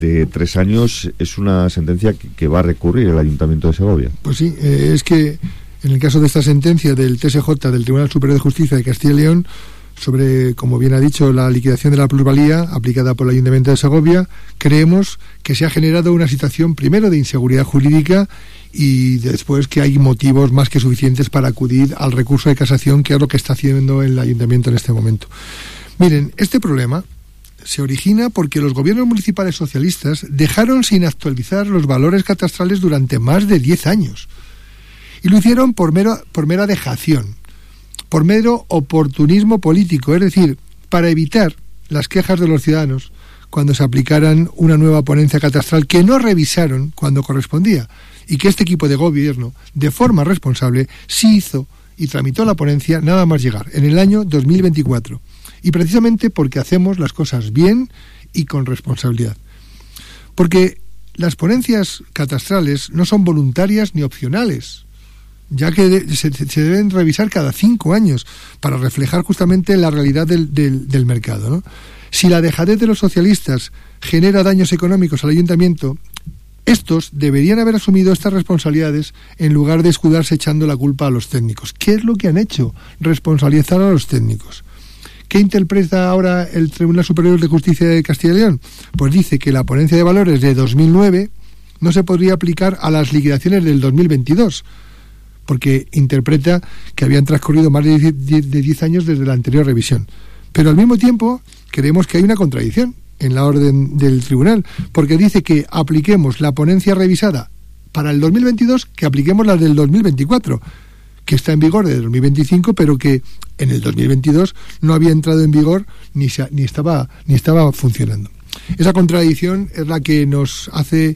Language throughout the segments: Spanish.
de 3 años es una sentencia que va a recurrir el Ayuntamiento de Segovia. Pues sí, es que en el caso de esta sentencia del TSJ, del Tribunal Superior de Justicia de Castilla y León, sobre, como bien ha dicho, la liquidación de la plusvalía aplicada por el Ayuntamiento de Segovia, creemos que se ha generado una situación, primero, de inseguridad jurídica, y después que hay motivos más que suficientes para acudir al recurso de casación, que es lo que está haciendo el Ayuntamiento en este momento. Miren, este problema se origina porque los gobiernos municipales socialistas dejaron sin actualizar los valores catastrales durante más de 10 años. Y lo hicieron por mera dejación, por mero oportunismo político, es decir, para evitar las quejas de los ciudadanos cuando se aplicaran una nueva ponencia catastral que no revisaron cuando correspondía, y que este equipo de gobierno, de forma responsable, sí hizo y tramitó la ponencia nada más llegar, en el año 2024. Y precisamente porque hacemos las cosas bien y con responsabilidad. Porque las ponencias catastrales no son voluntarias ni opcionales, ya que se deben revisar cada 5 años para reflejar justamente la realidad del mercado, ¿no? Si la dejadez de los socialistas genera daños económicos al ayuntamiento, estos deberían haber asumido estas responsabilidades en lugar de escudarse echando la culpa a los técnicos. ¿Qué es lo que han hecho? Responsabilizar a los técnicos. ¿Qué interpreta ahora el Tribunal Superior de Justicia de Castilla y León? Pues dice que la ponencia de valores de 2009 no se podría aplicar a las liquidaciones del 2022, porque interpreta que habían transcurrido más de 10 años desde la anterior revisión. Pero al mismo tiempo creemos que hay una contradicción en la orden del tribunal, porque dice que apliquemos la ponencia revisada para el 2022, que apliquemos la del 2024, que está en vigor desde 2025, pero que en el 2022 no había entrado en vigor ni estaba funcionando. Esa contradicción es la que nos hace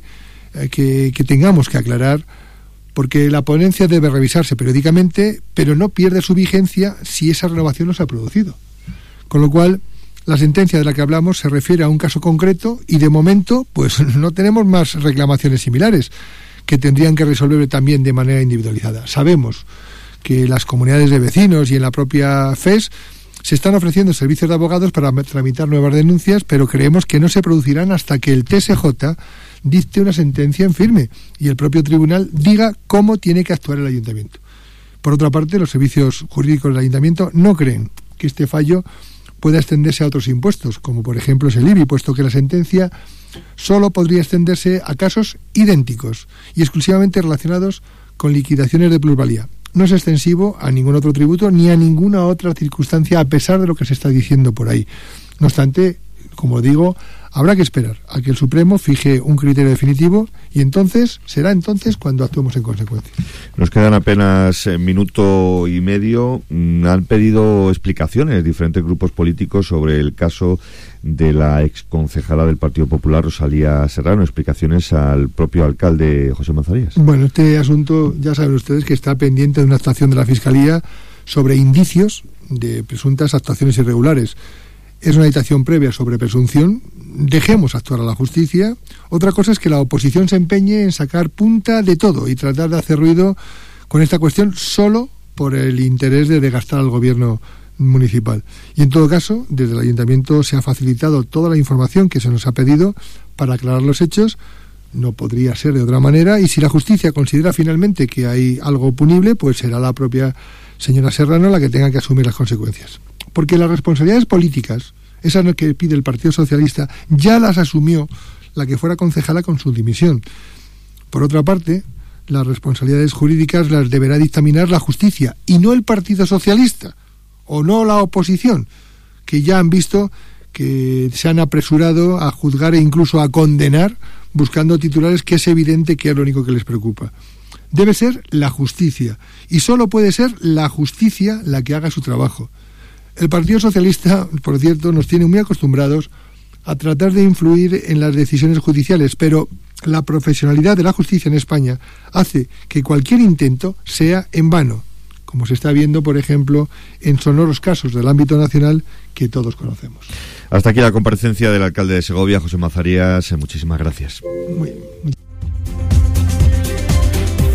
que tengamos que aclarar, porque la ponencia debe revisarse periódicamente, pero no pierde su vigencia si esa renovación no se ha producido. Con lo cual, la sentencia de la que hablamos se refiere a un caso concreto y de momento pues no tenemos más reclamaciones similares que tendrían que resolver también de manera individualizada. Sabemos que las comunidades de vecinos y en la propia FES se están ofreciendo servicios de abogados para tramitar nuevas denuncias, pero creemos que no se producirán hasta que el TSJ dicte una sentencia en firme y el propio tribunal diga cómo tiene que actuar el ayuntamiento. Por otra parte, los servicios jurídicos del ayuntamiento no creen que este fallo pueda extenderse a otros impuestos, como por ejemplo es el IBI, puesto que la sentencia solo podría extenderse a casos idénticos y exclusivamente relacionados con liquidaciones de plusvalía. No es extensivo a ningún otro tributo ni a ninguna otra circunstancia, a pesar de lo que se está diciendo por ahí. No obstante, como digo, habrá que esperar a que el Supremo fije un criterio definitivo y será entonces cuando actuemos en consecuencia. Nos quedan apenas minuto y medio. Han pedido explicaciones diferentes grupos políticos sobre el caso de la exconcejala del Partido Popular, Rosalía Serrano, explicaciones al propio alcalde José Mazarías. Bueno, este asunto ya saben ustedes que está pendiente de una actuación de la Fiscalía sobre indicios de presuntas actuaciones irregulares. Es una citación previa sobre presunción. Dejemos actuar a la justicia. Otra cosa es que la oposición se empeñe en sacar punta de todo y tratar de hacer ruido con esta cuestión solo por el interés de desgastar al gobierno municipal. Y en todo caso, desde el ayuntamiento se ha facilitado toda la información que se nos ha pedido para aclarar los hechos. No podría ser de otra manera, y si la justicia considera finalmente que hay algo punible, pues será la propia señora Serrano la que tenga que asumir las consecuencias. Porque las responsabilidades políticas, esas que pide el Partido Socialista, ya las asumió la que fuera concejala con su dimisión. Por otra parte, las responsabilidades jurídicas las deberá dictaminar la justicia y no el Partido Socialista, o no la oposición, que ya han visto que se han apresurado a juzgar e incluso a condenar buscando titulares que es evidente que es lo único que les preocupa. Debe ser la justicia, y solo puede ser la justicia la que haga su trabajo. El Partido Socialista, por cierto, nos tiene muy acostumbrados a tratar de influir en las decisiones judiciales, pero la profesionalidad de la justicia en España hace que cualquier intento sea en vano, como se está viendo, por ejemplo, en sonoros casos del ámbito nacional que todos conocemos. Hasta aquí la comparecencia del alcalde de Segovia, José Mazarías. Muchísimas gracias. Muy bien.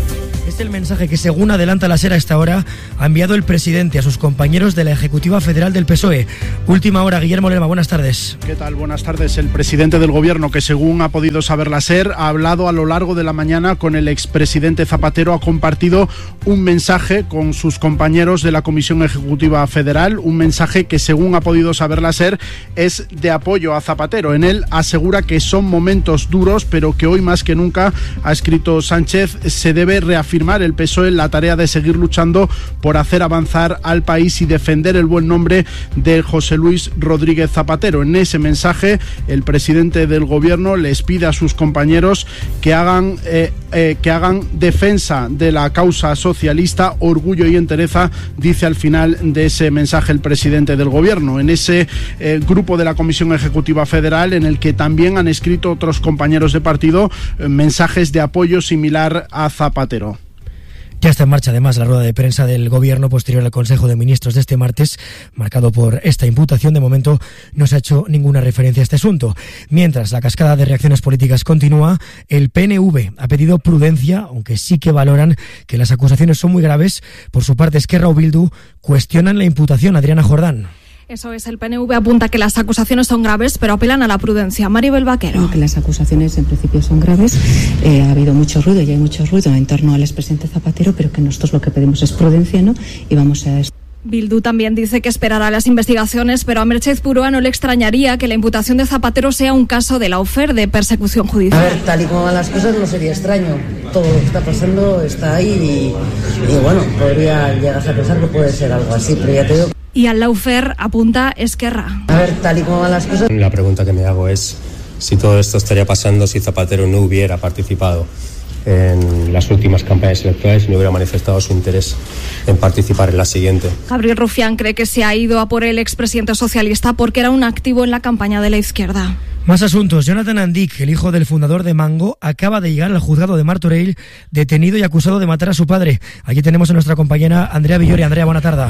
Es el mensaje que, según adelanta la SER a esta hora, ha enviado el presidente a sus compañeros de la Ejecutiva Federal del PSOE. Última hora, Guillermo Lerma, buenas tardes. ¿Qué tal? Buenas tardes. El presidente del Gobierno, que según ha podido saber la SER, ha hablado a lo largo de la mañana con el expresidente Zapatero, ha compartido un mensaje con sus compañeros de la Comisión Ejecutiva Federal, un mensaje que, según ha podido saber la SER, es de apoyo a Zapatero. En él asegura que son momentos duros, pero que hoy más que nunca, ha escrito Sánchez, se debe reafirmar el PSOE en la tarea de seguir luchando por hacer avanzar al país y defender el buen nombre de José Luis Rodríguez Zapatero. En ese mensaje, el presidente del Gobierno les pide a sus compañeros que hagan defensa de la causa socialista, orgullo y entereza, dice al final de ese mensaje el presidente del Gobierno. En ese grupo de la Comisión Ejecutiva Federal, en el que también han escrito otros compañeros de partido mensajes de apoyo similar a Zapatero. Ya está en marcha además la rueda de prensa del Gobierno posterior al Consejo de Ministros de este martes, marcado por esta imputación. De momento no se ha hecho ninguna referencia a este asunto. Mientras la cascada de reacciones políticas continúa, el PNV ha pedido prudencia, aunque sí que valoran que las acusaciones son muy graves. Por su parte, Esquerra o Bildu cuestionan la imputación. Adriana Jordán. Eso es, el PNV apunta que las acusaciones son graves, pero apelan a la prudencia. Maribel Vaquero. Que las acusaciones en principio son graves, ha habido mucho ruido y hay mucho ruido en torno al expresidente Zapatero, pero que nosotros lo que pedimos es prudencia, ¿no? Y vamos a... Bildu también dice que esperará las investigaciones, pero a Merchez Purúa no le extrañaría que la imputación de Zapatero sea un caso de lawfare, de persecución judicial. A ver, tal y como van las cosas no sería extraño. Todo lo que está pasando está ahí y bueno, podría llegar a pensar que puede ser algo así, pero ya te digo... Y al lawfare apunta Esquerra. A ver, tal y como van las cosas... La pregunta que me hago es si todo esto estaría pasando si Zapatero no hubiera participado en las últimas campañas electorales y no hubiera manifestado su interés en participar en la siguiente. Gabriel Rufián cree que se ha ido a por el expresidente socialista porque era un activo en la campaña de la izquierda. Más asuntos. Jonathan Andic, el hijo del fundador de Mango, acaba de llegar al juzgado de Martorell, detenido y acusado de matar a su padre. Aquí tenemos a nuestra compañera Andrea Villori. Andrea, buena tarde.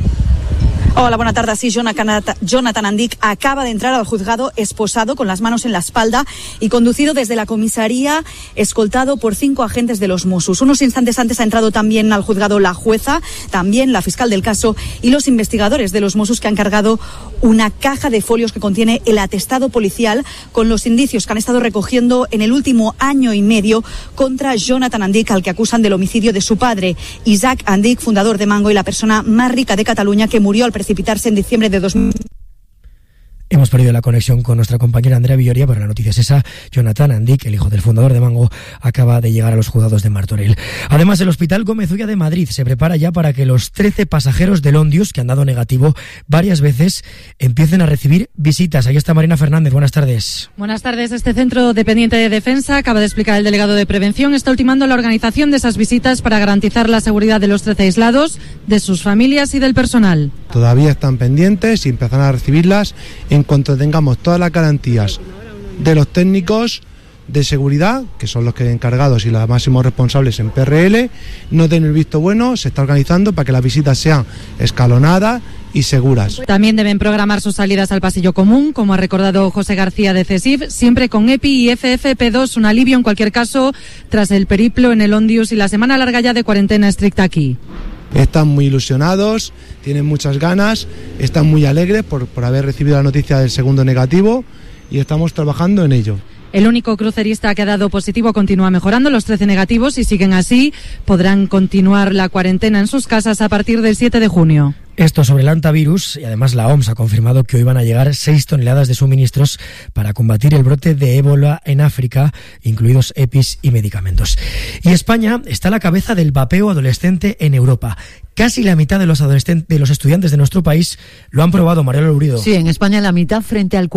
Hola, buena tarde. Sí, Jonathan Andic acaba de entrar al juzgado esposado, con las manos en la espalda y conducido desde la comisaría, escoltado por 5 agentes de los Mossos. Unos instantes antes ha entrado también al juzgado la jueza, también la fiscal del caso y los investigadores de los Mossos, que han cargado una caja de folios que contiene el atestado policial con los indicios que han estado recogiendo en el último año y medio contra Jonathan Andic, al que acusan del homicidio de su padre, Isaac Andic, fundador de Mango y la persona más rica de Cataluña, que murió al precipitarse en diciembre de 2000. Hemos perdido la conexión con nuestra compañera Andrea Villoria, pero la noticia es esa. Jonathan Andic, el hijo del fundador de Mango, acaba de llegar a los juzgados de Martorell. Además, el Hospital Gómez Ulla de Madrid se prepara ya para que los 13 pasajeros del Ondius, que han dado negativo varias veces, empiecen a recibir visitas. Ahí está Marina Fernández. Buenas tardes. Buenas tardes. Este centro dependiente de Defensa, acaba de explicar el delegado de Prevención, está ultimando la organización de esas visitas para garantizar la seguridad de los 13 aislados, de sus familias y del personal. Todavía están pendientes y empezarán a recibirlas en cuanto tengamos todas las garantías de los técnicos de seguridad, que son los que encargados y los máximos responsables en PRL, no den el visto bueno. Se está organizando para que las visitas sean escalonadas y seguras. También deben programar sus salidas al pasillo común, como ha recordado José García de CESIF, siempre con EPI y FFP2, un alivio en cualquier caso tras el periplo en el Ondius y la semana larga ya de cuarentena estricta aquí. Están muy ilusionados, tienen muchas ganas, están muy alegres por haber recibido la noticia del segundo negativo y estamos trabajando en ello. El único crucerista que ha dado positivo continúa mejorando. Los 13 negativos, si siguen así, podrán continuar la cuarentena en sus casas a partir del 7 de junio. Esto sobre el antivirus, y además la OMS ha confirmado que hoy van a llegar 6 toneladas de suministros para combatir el brote de ébola en África, incluidos EPIs y medicamentos. Y España está a la cabeza del vapeo adolescente en Europa. Casi la mitad de los estudiantes de nuestro país lo han probado, Mariela Lurido. Sí, en España la mitad frente al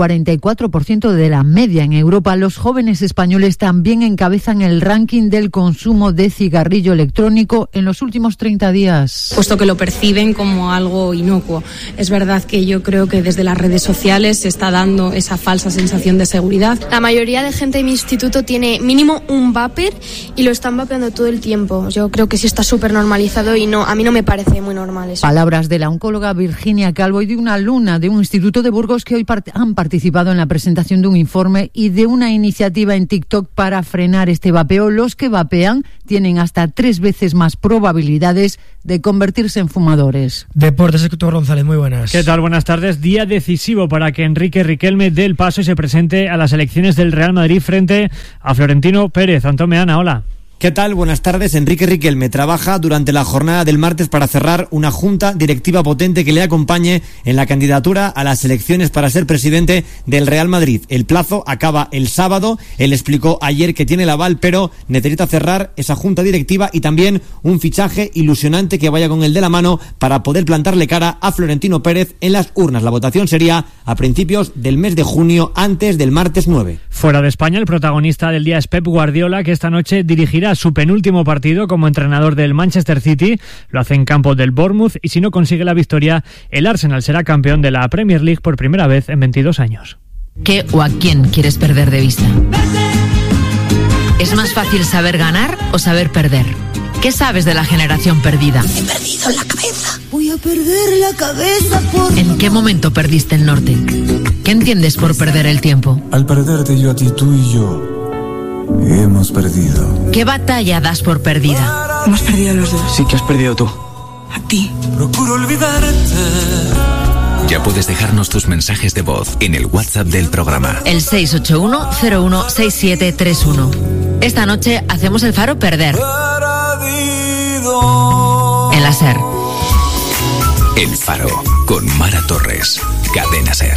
44% de la media. En Europa, los jóvenes españoles también encabezan el ranking del consumo de cigarrillo electrónico en los últimos 30 días. Puesto que lo perciben como algo inocuo. Es verdad que yo creo que desde las redes sociales se está dando esa falsa sensación de seguridad. La mayoría de gente de mi instituto tiene mínimo un vapor y lo están vapeando todo el tiempo. Yo creo que sí está súper normalizado y a mí no me parece muy normal eso. Palabras de la oncóloga Virginia Calvo y de una alumna de un instituto de Burgos que hoy han participado en la presentación de un informe y de una iniciativa en TikTok para frenar este vapeo. Los que vapean tienen hasta 3 veces más probabilidades de convertirse en fumadores. Deportes, Héctor González, muy buenas. ¿Qué tal? Buenas tardes. Día decisivo para que Enrique Riquelme dé el paso y se presente a las elecciones del Real Madrid frente a Florentino Pérez. Antón Meana, hola. ¿Qué tal? Buenas tardes. Enrique Riquelme trabaja durante la jornada del martes para cerrar una junta directiva potente que le acompañe en la candidatura a las elecciones para ser presidente del Real Madrid. El plazo acaba el sábado. Él explicó ayer que tiene el aval, pero necesita cerrar esa junta directiva y también un fichaje ilusionante que vaya con el de la mano para poder plantarle cara a Florentino Pérez en las urnas. La votación sería a principios del mes de junio, antes del martes 9. Fuera de España, el protagonista del día es Pep Guardiola, que esta noche dirigirá su penúltimo partido como entrenador del Manchester City. Lo hace en campo del Bournemouth y si no consigue la victoria, el Arsenal será campeón de la Premier League por primera vez en 22 años. ¿Qué o a quién quieres perder de vista? ¿Es más fácil saber ganar o saber perder? ¿Qué sabes de la generación perdida? He perdido la cabeza. Voy a perder la cabeza por... ¿En qué momento perdiste el norte? ¿Qué entiendes por perder el tiempo? Al perderte yo a ti, tú y yo hemos perdido. ¿Qué batalla das por perdida? Hemos perdido los dos. Sí que has perdido tú. A ti. Procuro olvidarte. Ya puedes dejarnos tus mensajes de voz en el WhatsApp del programa. El 681-016731. Esta noche hacemos el Faro perder. En la SER. El Faro, con Mara Torres. Cadena SER.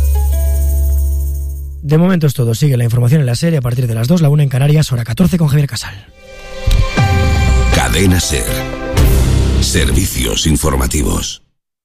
De momento es todo. Sigue la información en la serie a partir de las 2, la 1 en Canarias, hora 14 con Javier Casal. Cadena SER. Servicios informativos.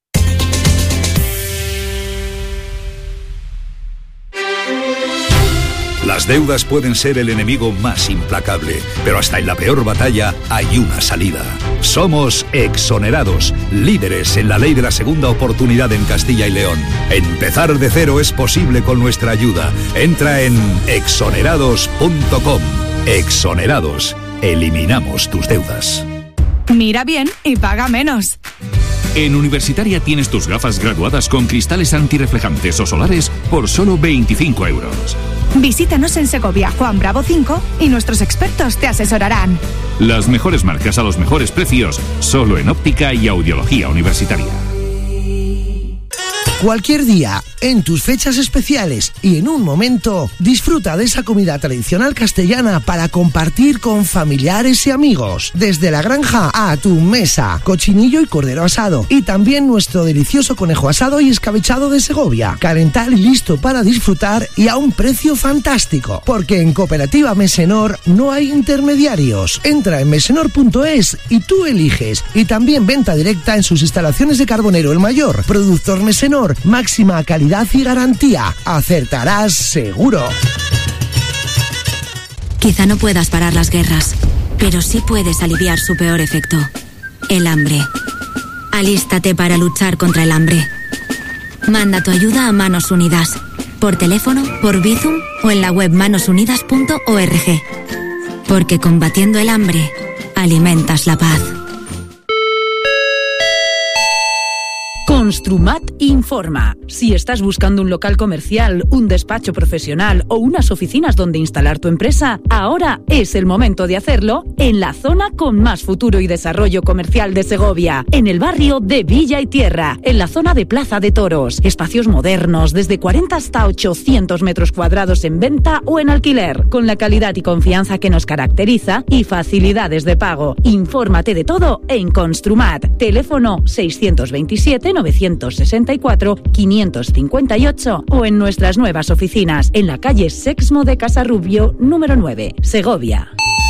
Las deudas pueden ser el enemigo más implacable, pero hasta en la peor batalla hay una salida. Somos Exonerados, líderes en la ley de la segunda oportunidad en Castilla y León. Empezar de cero es posible con nuestra ayuda. Entra en exonerados.com. Exonerados. Eliminamos tus deudas. Mira bien y paga menos. En Universitaria tienes tus gafas graduadas con cristales antirreflejantes o solares por solo 25 euros. Visítanos en Segovia, Juan Bravo 5 y nuestros expertos te asesorarán. Las mejores marcas a los mejores precios, solo en Óptica y Audiología Universitaria. Cualquier día, en tus fechas especiales y en un momento, disfruta de esa comida tradicional castellana para compartir con familiares y amigos. Desde la granja a tu mesa, cochinillo y cordero asado. Y también nuestro delicioso conejo asado y escabechado de Segovia. Calentar y listo para disfrutar y a un precio fantástico. Porque en Cooperativa Mesenor no hay intermediarios. Entra en mesenor.es y tú eliges. Y también venta directa en sus instalaciones de Carbonero el Mayor. Productor Mesenor. Máxima calidad y garantía. Acertarás seguro. Quizá no puedas parar las guerras, pero sí puedes aliviar su peor efecto: el hambre. Alístate para luchar contra el hambre. Manda tu ayuda a Manos Unidas, por teléfono, por Bizum o en la web manosunidas.org. Porque combatiendo el hambre, alimentas la paz. Construmat informa. Si estás buscando un local comercial, un despacho profesional o unas oficinas donde instalar tu empresa, ahora es el momento de hacerlo en la zona con más futuro y desarrollo comercial de Segovia, en el barrio de Villa y Tierra, en la zona de Plaza de Toros. Espacios modernos, desde 40 hasta 800 metros cuadrados en venta o en alquiler, con la calidad y confianza que nos caracteriza y facilidades de pago. Infórmate de todo en Construmat. Teléfono 627-964-558 o en nuestras nuevas oficinas en la calle Sexmo de Casarrubio, número 9, Segovia.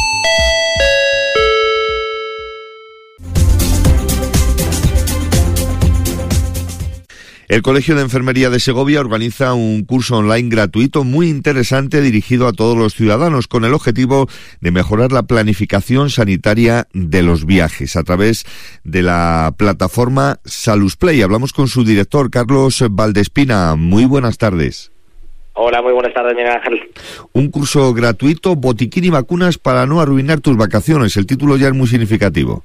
El Colegio de Enfermería de Segovia organiza un curso online gratuito muy interesante dirigido a todos los ciudadanos con el objetivo de mejorar la planificación sanitaria de los viajes a través de la plataforma Salusplay. Hablamos con su director, Carlos Valdespina. Muy buenas tardes. Hola, muy buenas tardes, Miguel Ángel. Un curso gratuito, botiquín y vacunas para no arruinar tus vacaciones. El título ya es muy significativo.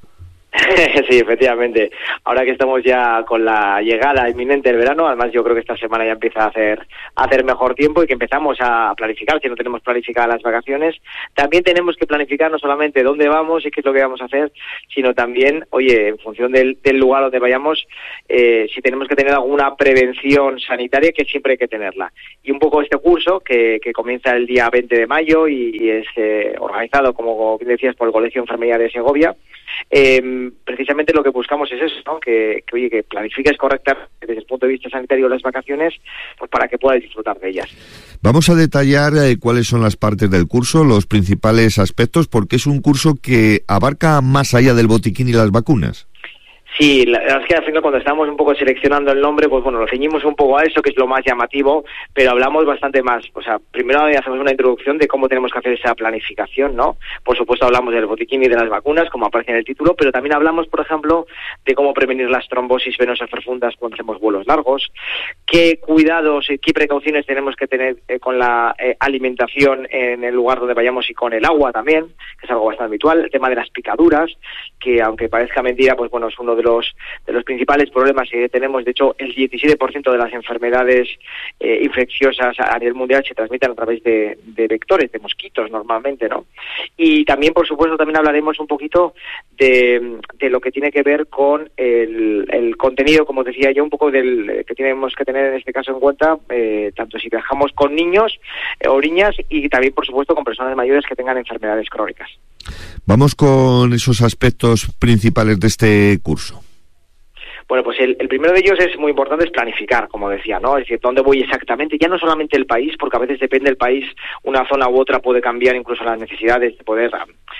Sí, efectivamente. Ahora que estamos ya con la llegada inminente del verano, además yo creo que esta semana ya empieza a hacer mejor tiempo y que empezamos a planificar, si no tenemos planificadas las vacaciones, también tenemos que planificar no solamente dónde vamos y qué es lo que vamos a hacer, sino también, oye, en función del lugar donde vayamos, si tenemos que tener alguna prevención sanitaria, que siempre hay que tenerla. Y un poco este curso, que comienza el día 20 de mayo y es organizado, como bien decías, por el Colegio de Enfermería de Segovia, precisamente lo que buscamos es eso, ¿no? Que planifiques correctamente desde el punto de vista sanitario las vacaciones, pues para que puedas disfrutar de ellas. Vamos a detallar cuáles son las partes del curso, los principales aspectos, porque es un curso que abarca más allá del botiquín y las vacunas. Sí, la verdad es que al final cuando estamos un poco seleccionando el nombre, pues bueno, lo ceñimos un poco a eso, que es lo más llamativo, pero hablamos bastante más. O sea, primero hacemos una introducción de cómo tenemos que hacer esa planificación, ¿no? Por supuesto hablamos del botiquín y de las vacunas, como aparece en el título, pero también hablamos, por ejemplo, de cómo prevenir las trombosis venosas profundas cuando hacemos vuelos largos, qué cuidados y qué precauciones tenemos que tener con la alimentación en el lugar donde vayamos y con el agua también, que es algo bastante habitual, el tema de las picaduras, que aunque parezca mentira, pues bueno, es uno de los principales problemas que tenemos. De hecho, el 17% de las enfermedades infecciosas a nivel mundial se transmiten a través de vectores, de mosquitos normalmente, ¿no? Y también, por supuesto, también hablaremos un poquito de lo que tiene que ver con el contenido, como decía yo, un poco del que tenemos que tener en este caso en cuenta, tanto si viajamos con niños o niñas y también, por supuesto, con personas mayores que tengan enfermedades crónicas. Vamos con esos aspectos principales de este curso. Bueno, pues el primero de ellos es muy importante, es planificar, como decía, ¿no? Es decir, ¿dónde voy exactamente? Ya no solamente el país, porque a veces depende del país, una zona u otra puede cambiar incluso las necesidades de poder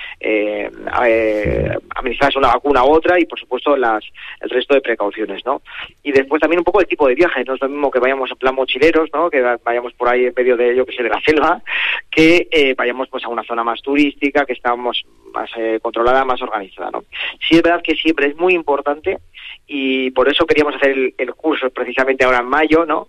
administrarse una vacuna u otra y, por supuesto, el resto de precauciones, ¿no? Y después también un poco el tipo de viaje. No es lo mismo que vayamos en plan mochileros, ¿no? Que vayamos por ahí en medio de, yo que sé, de la selva, que vayamos pues a una zona más turística, que estamos más controlada, más organizada, ¿no? Sí es verdad que siempre es muy importante y por eso queríamos hacer el curso precisamente ahora en mayo, ¿no?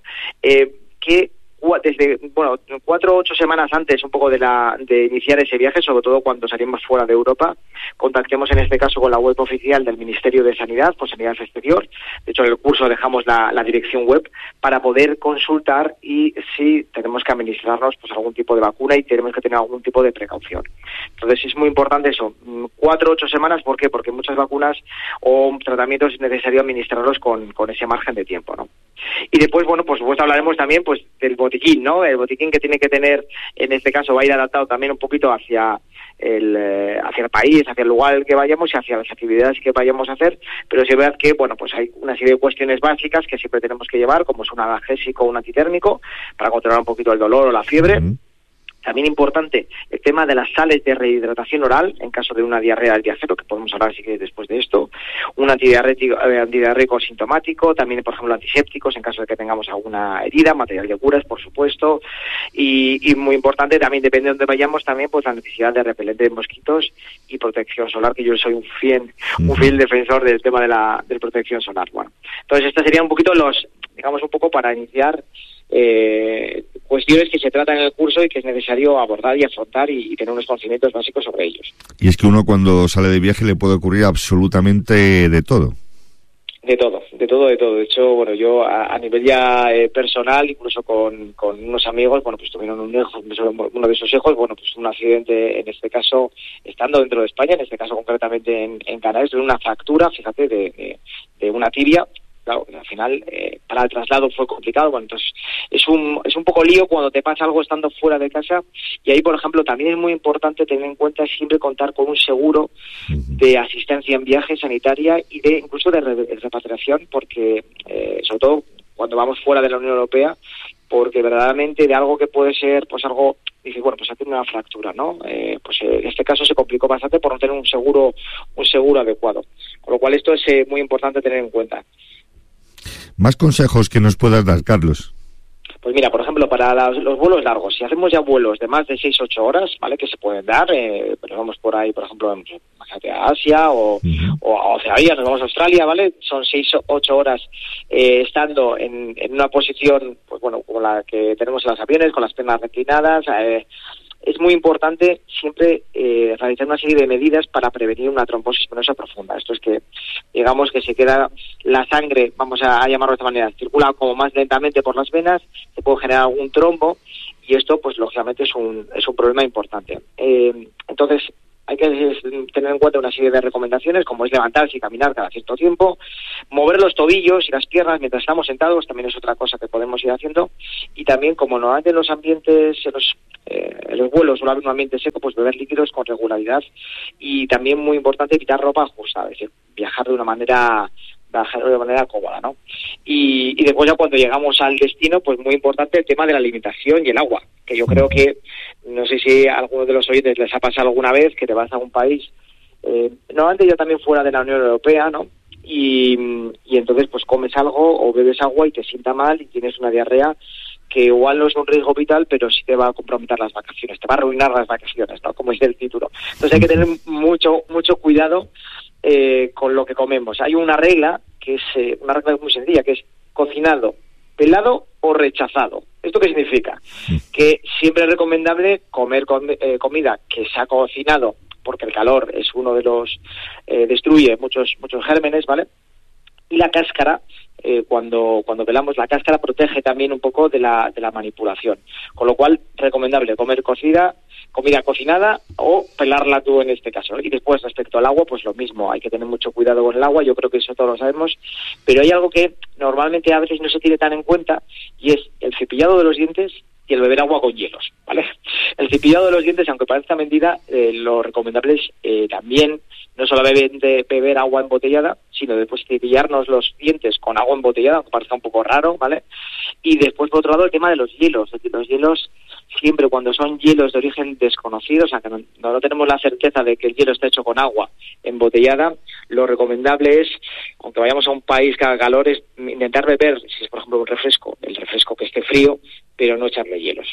Que desde 4 o 8 semamas antes un poco de iniciar ese viaje, sobre todo cuando salimos fuera de Europa, contactemos en este caso con la web oficial del Ministerio de Sanidad, por Sanidad Exterior. De hecho, en el curso dejamos la dirección web para poder consultar y si tenemos que administrarnos pues algún tipo de vacuna y tenemos que tener algún tipo de precaución. Entonces es muy importante eso, 4 o 8 semanas, ¿por qué? Porque muchas vacunas o tratamientos es necesario administrarlos con ese margen de tiempo, ¿no? Y después, bueno, por supuesto hablaremos también pues del botiquín, ¿no? El botiquín que tiene que tener, en este caso va a ir adaptado también un poquito hacia el país, hacia el lugar al que vayamos y hacia las actividades que vayamos a hacer, pero sí es verdad que, bueno, pues hay una serie de cuestiones básicas que siempre tenemos que llevar, como es un analgésico o un antitérmico, para controlar un poquito el dolor o la fiebre. También importante el tema de las sales de rehidratación oral en caso de una diarrea del viajero, que podemos hablar si queréis después de esto, un antidiarreico sintomático, también por ejemplo antisépticos en caso de que tengamos alguna herida, material de curas por supuesto, y muy importante también, depende de dónde vayamos, también pues la necesidad de repelente de mosquitos y protección solar, que yo soy un fiel defensor del tema de protección solar. Bueno, entonces estos serían un poquito un poco para iniciar cuestiones que se tratan en el curso y que es necesario abordar y afrontar y tener unos conocimientos básicos sobre ellos. Y es que uno cuando sale de viaje le puede ocurrir absolutamente de todo. De todo. De hecho, bueno, yo a nivel ya personal, incluso con unos amigos, bueno, pues tuvieron uno de sus hijos, bueno, pues un accidente, en este caso, estando dentro de España, en este caso concretamente en Canarias, de una fractura, fíjate, de una tibia. Claro, al final para el traslado fue complicado. Bueno, entonces es un poco lío cuando te pasa algo estando fuera de casa, y ahí, por ejemplo, también es muy importante tener en cuenta siempre contar con un seguro de asistencia en viaje sanitaria y incluso de repatriación, porque sobre todo cuando vamos fuera de la Unión Europea, porque verdaderamente de algo que puede ser pues algo, dices, bueno, pues ha tenido una fractura, ¿no? Pues en este caso se complicó bastante por no tener un seguro adecuado, con lo cual esto es muy importante tener en cuenta. Más consejos que nos puedas dar, Carlos. Pues mira, por ejemplo, para los vuelos largos, si hacemos ya vuelos de más de 6-8 horas, ¿vale? Que se pueden dar, nos vamos por ahí, por ejemplo, a Asia o a Oceanía, nos vamos a Australia, ¿vale? Son 6-8 horas estando en una posición, pues bueno, como la que tenemos en los aviones, con las piernas reclinadas. Es muy importante siempre realizar una serie de medidas para prevenir una trombosis venosa profunda. Esto es que, digamos, que se queda la sangre, vamos a llamarlo de esta manera, circula como más lentamente por las venas, se puede generar algún trombo, y esto, pues lógicamente es un problema importante. Entonces, hay que tener en cuenta una serie de recomendaciones, como es levantarse y caminar cada cierto tiempo, mover los tobillos y las piernas mientras estamos sentados, también es otra cosa que podemos ir haciendo, y también, como normalmente en los ambientes, en los vuelos suele haber un ambiente seco, pues beber líquidos con regularidad, y también muy importante evitar ropa ajustada, es decir, viajar de una manera cómoda, ¿no? Y después, ya cuando llegamos al destino, pues muy importante el tema de la alimentación y el agua, que yo creo que, no sé si a algunos de los oyentes les ha pasado alguna vez que te vas a un país, normalmente ya también fuera de la Unión Europea, ¿no? Y entonces pues comes algo o bebes agua y te sienta mal y tienes una diarrea que igual no es un riesgo vital, pero sí te va a comprometer las vacaciones, te va a arruinar las vacaciones, ¿no? Como dice el título. Entonces hay que tener mucho cuidado con lo que comemos. Hay una regla que es una regla muy sencilla, que es cocinado, pelado o rechazado. ¿Esto qué significa? Que siempre es recomendable comer comida que se ha cocinado, porque el calor es uno de los destruye muchos gérmenes, ¿vale? Y la cáscara, cuando pelamos la cáscara, protege también un poco de la manipulación. Con lo cual, recomendable comer comida cocinada o pelarla tú en este caso. Y después, respecto al agua, pues lo mismo, hay que tener mucho cuidado con el agua, yo creo que eso todos lo sabemos, pero hay algo que normalmente a veces no se tiene tan en cuenta, y es el cepillado de los dientes y el beber agua con hielos, ¿vale? El cepillado de los dientes, aunque parezca mentira, lo recomendable es también no solo beber agua embotellada, sino después cepillarnos los dientes con agua embotellada, aunque parezca un poco raro, ¿vale? Y después, por otro lado, el tema de los hielos. Es decir, los hielos, siempre cuando son hielos de origen desconocido, o sea, que no tenemos la certeza de que el hielo está hecho con agua embotellada, lo recomendable es, aunque vayamos a un país que haga calor, es intentar beber, si es por ejemplo un refresco, el refresco que esté frío, pero no echarle hielos.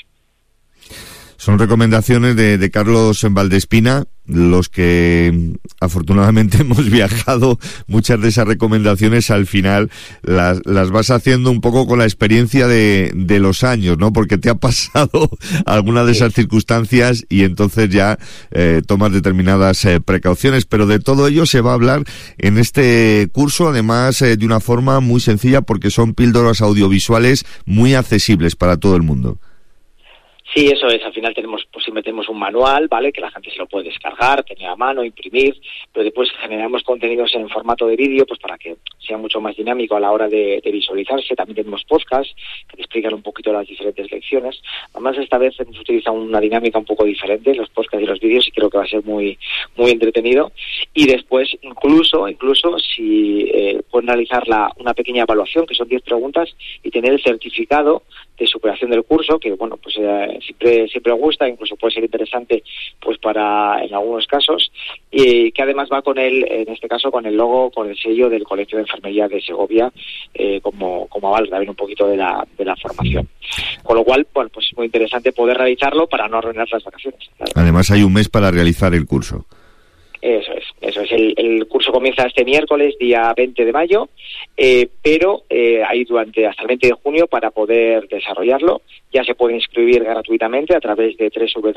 Son recomendaciones de Carlos Valdespina. Los que afortunadamente hemos viajado, muchas de esas recomendaciones al final las vas haciendo un poco con la experiencia de los años, ¿no? Porque te ha pasado alguna de esas circunstancias y entonces ya tomas determinadas precauciones, pero de todo ello se va a hablar en este curso, además de una forma muy sencilla, porque son píldoras audiovisuales muy accesibles para todo el mundo. Sí, eso es. Al final siempre tenemos un manual, ¿vale? Que la gente se lo puede descargar, tener a mano, imprimir, pero después generamos contenidos en formato de vídeo, pues para que sea mucho más dinámico a la hora de visualizarse. También tenemos podcasts que te explican un poquito las diferentes lecciones. Además, esta vez hemos utilizado una dinámica un poco diferente, los podcasts y los vídeos, y creo que va a ser muy entretenido. Y después, incluso si pueden realizar una pequeña evaluación, que son 10 preguntas, y tener el certificado de superación del curso, que bueno, pues siempre gusta, incluso puede ser interesante pues en algunos casos, y que además va en este caso con el logo, con el sello del Colegio de Enfermería de Segovia, como aval también un poquito de la formación. Con lo cual, bueno, pues es muy interesante poder realizarlo para no arruinar las vacaciones. Claro. Además hay un mes para realizar el curso. Eso es. El curso comienza este miércoles, día 20 de mayo, pero hay hasta el 20 de junio para poder desarrollarlo. Ya se puede inscribir gratuitamente a través de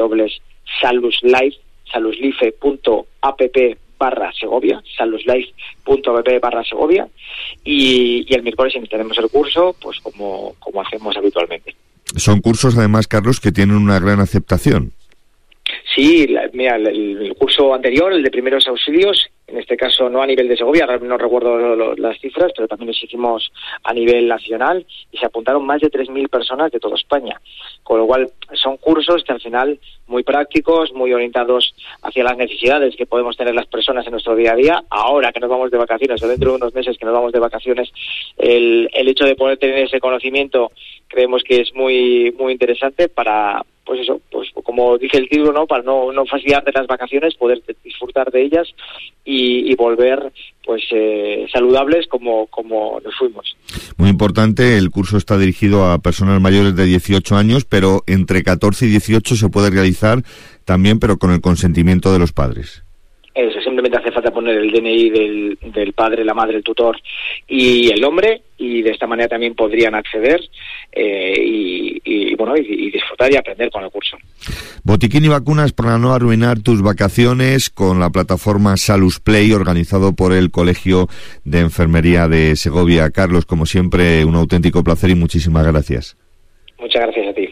www.saluslife.app/Segovia, saluslife.app/Segovia, y el miércoles tenemos el curso, pues como hacemos habitualmente. Son cursos, además, Carlos, que tienen una gran aceptación. Sí, el curso anterior, el de primeros auxilios, en este caso no a nivel de Segovia, no recuerdo las cifras, pero también los hicimos a nivel nacional y se apuntaron más de 3.000 personas de toda España. Con lo cual son cursos que al final muy prácticos, muy orientados hacia las necesidades que podemos tener las personas en nuestro día a día. Ahora que nos vamos de vacaciones, o dentro de unos meses que nos vamos de vacaciones, el hecho de poder tener ese conocimiento creemos que es muy interesante para, pues eso, pues como dice el título, ¿no? Para no fastidiar de las vacaciones, poder disfrutar de ellas y volver pues saludables como nos fuimos. Muy importante, el curso está dirigido a personas mayores de 18 años, pero entre 14 y 18 se puede realizar también, pero con el consentimiento de los padres. Eso, simplemente hace falta poner el DNI del padre, la madre, el tutor y el nombre, y de esta manera también podrían acceder y disfrutar y aprender con el curso. Botiquín y vacunas para no arruinar tus vacaciones con la plataforma Salus Play, organizado por el Colegio de Enfermería de Segovia. Carlos, como siempre, un auténtico placer y muchísimas gracias. Muchas gracias a ti.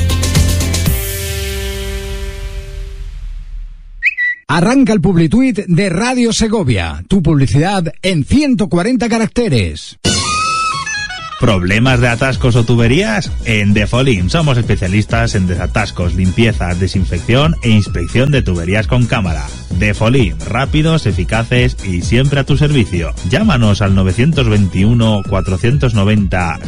Arranca el Publituit de Radio Segovia. Tu publicidad en 140 caracteres. ¿Problemas de atascos o tuberías? En Defolim somos especialistas en desatascos, limpiezas, desinfección e inspección de tuberías con cámara. Defolim, rápidos, eficaces y siempre a tu servicio. Llámanos al 921 490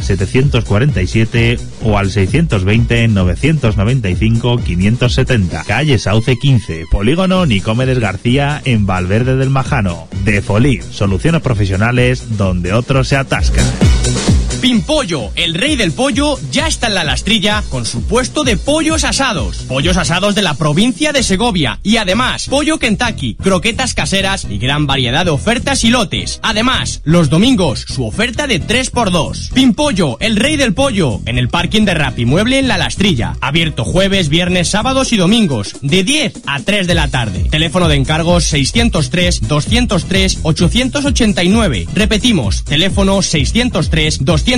747 o al 620 995 570. Calle Sauce 15, Polígono Nicomedes García, en Valverde del Majano. Defolim, soluciones profesionales donde otros se atascan. Pimpollo, el rey del pollo, ya está en la Lastrilla con su puesto de pollos asados. Pollos asados de la provincia de Segovia y además pollo Kentucky, croquetas caseras y gran variedad de ofertas y lotes. Además, los domingos, su oferta de 3x2. Pimpollo, el rey del pollo, en el parking de Rapimueble en la Lastrilla. Abierto jueves, viernes, sábados y domingos, de 10 a 3 de la tarde. Teléfono de encargos 603 203 889. Repetimos, teléfono 603 203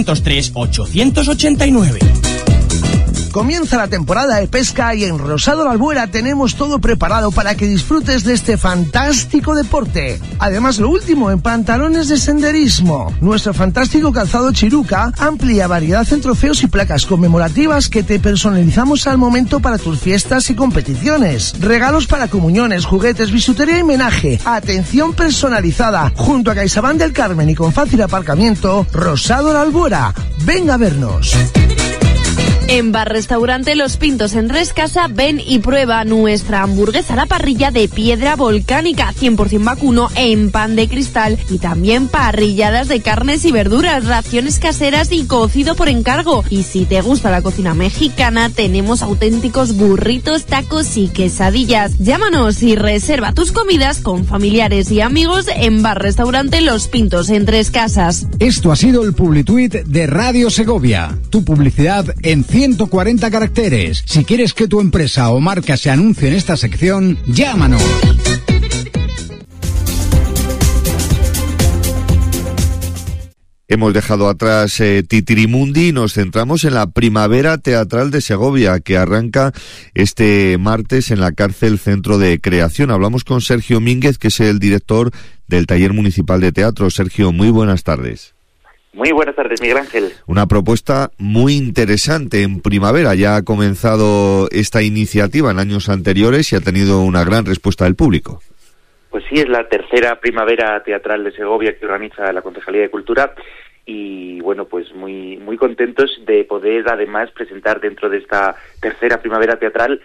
889. Comienza la temporada de pesca y en Rosado La Albuera tenemos todo preparado para que disfrutes de este fantástico deporte. Además, lo último en pantalones de senderismo. Nuestro fantástico calzado Chiruca, amplia variedad en trofeos y placas conmemorativas que te personalizamos al momento para tus fiestas y competiciones. Regalos para comuniones, juguetes, bisutería y menaje. Atención personalizada. Junto a CaixaBank del Carmen y con fácil aparcamiento, Rosado La Albuera. Venga a vernos. En Bar Restaurante Los Pintos en Rescasa, ven y prueba nuestra hamburguesa a la parrilla de piedra volcánica 100% vacuno en pan de cristal y también parrilladas de carnes y verduras, raciones caseras y cocido por encargo. Y si te gusta la cocina mexicana, tenemos auténticos burritos, tacos y quesadillas. Llámanos y reserva tus comidas con familiares y amigos en Bar Restaurante Los Pintos en Tres Casas. Esto ha sido el Publituit de Radio Segovia. Tu publicidad en 140 caracteres. Si quieres que tu empresa o marca se anuncie en esta sección, llámanos. Hemos dejado atrás Titirimundi y nos centramos en la Primavera Teatral de Segovia, que arranca este martes en la Cárcel Centro de Creación. Hablamos con Sergio Mínguez, que es el director del Taller Municipal de Teatro. Sergio, muy buenas tardes. Muy buenas tardes, Miguel Ángel. Una propuesta muy interesante en primavera. Ya ha comenzado esta iniciativa en años anteriores y ha tenido una gran respuesta del público. Pues sí, es la tercera Primavera Teatral de Segovia que organiza la Concejalía de Cultura y bueno, pues muy contentos de poder además presentar dentro de esta tercera Primavera Teatral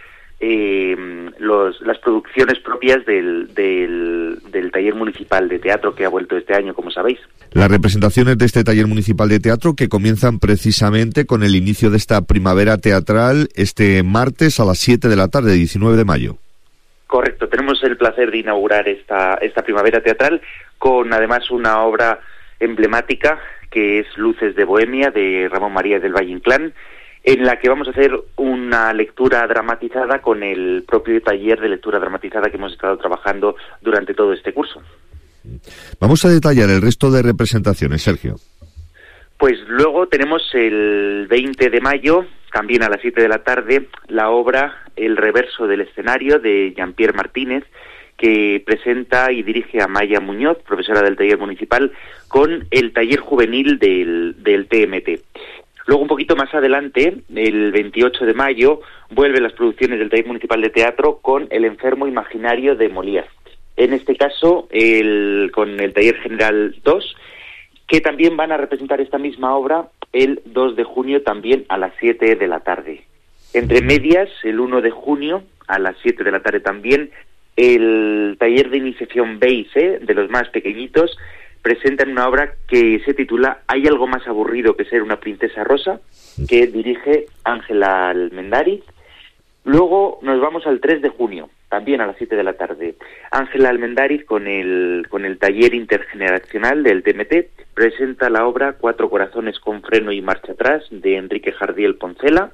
las producciones propias del Taller Municipal de Teatro que ha vuelto este año, como sabéis. Las representaciones de este Taller Municipal de Teatro que comienzan precisamente con el inicio de esta Primavera Teatral este martes a las 7 de la tarde, 19 de mayo. Correcto, tenemos el placer de inaugurar esta Primavera Teatral con además una obra emblemática que es Luces de Bohemia de Ramón María del Valle Inclán, en la que vamos a hacer una lectura dramatizada con el propio taller de lectura dramatizada que hemos estado trabajando durante todo este curso. Vamos a detallar el resto de representaciones, Sergio. Pues luego tenemos el 20 de mayo, también a las 7 de la tarde, la obra El reverso del escenario de Jean-Pierre Martínez, que presenta y dirige a Maya Muñoz, profesora del taller municipal, con el taller juvenil del TMT. Luego, un poquito más adelante, el 28 de mayo, vuelven las producciones del Taller Municipal de Teatro con El enfermo imaginario de Molière. En este caso, con el Taller General 2, que también van a representar esta misma obra el 2 de junio también a las 7 de la tarde. Entre medias, el 1 de junio a las 7 de la tarde también, el Taller de Iniciación B y C, de los más pequeñitos, presentan una obra que se titula Hay algo más aburrido que ser una princesa rosa, que dirige Ángela Almendáriz. Luego nos vamos al 3 de junio, también a las 7 de la tarde. Ángela Almendáriz con el taller intergeneracional del TMT presenta la obra 4 corazones con freno y marcha atrás de Enrique Jardiel Poncela.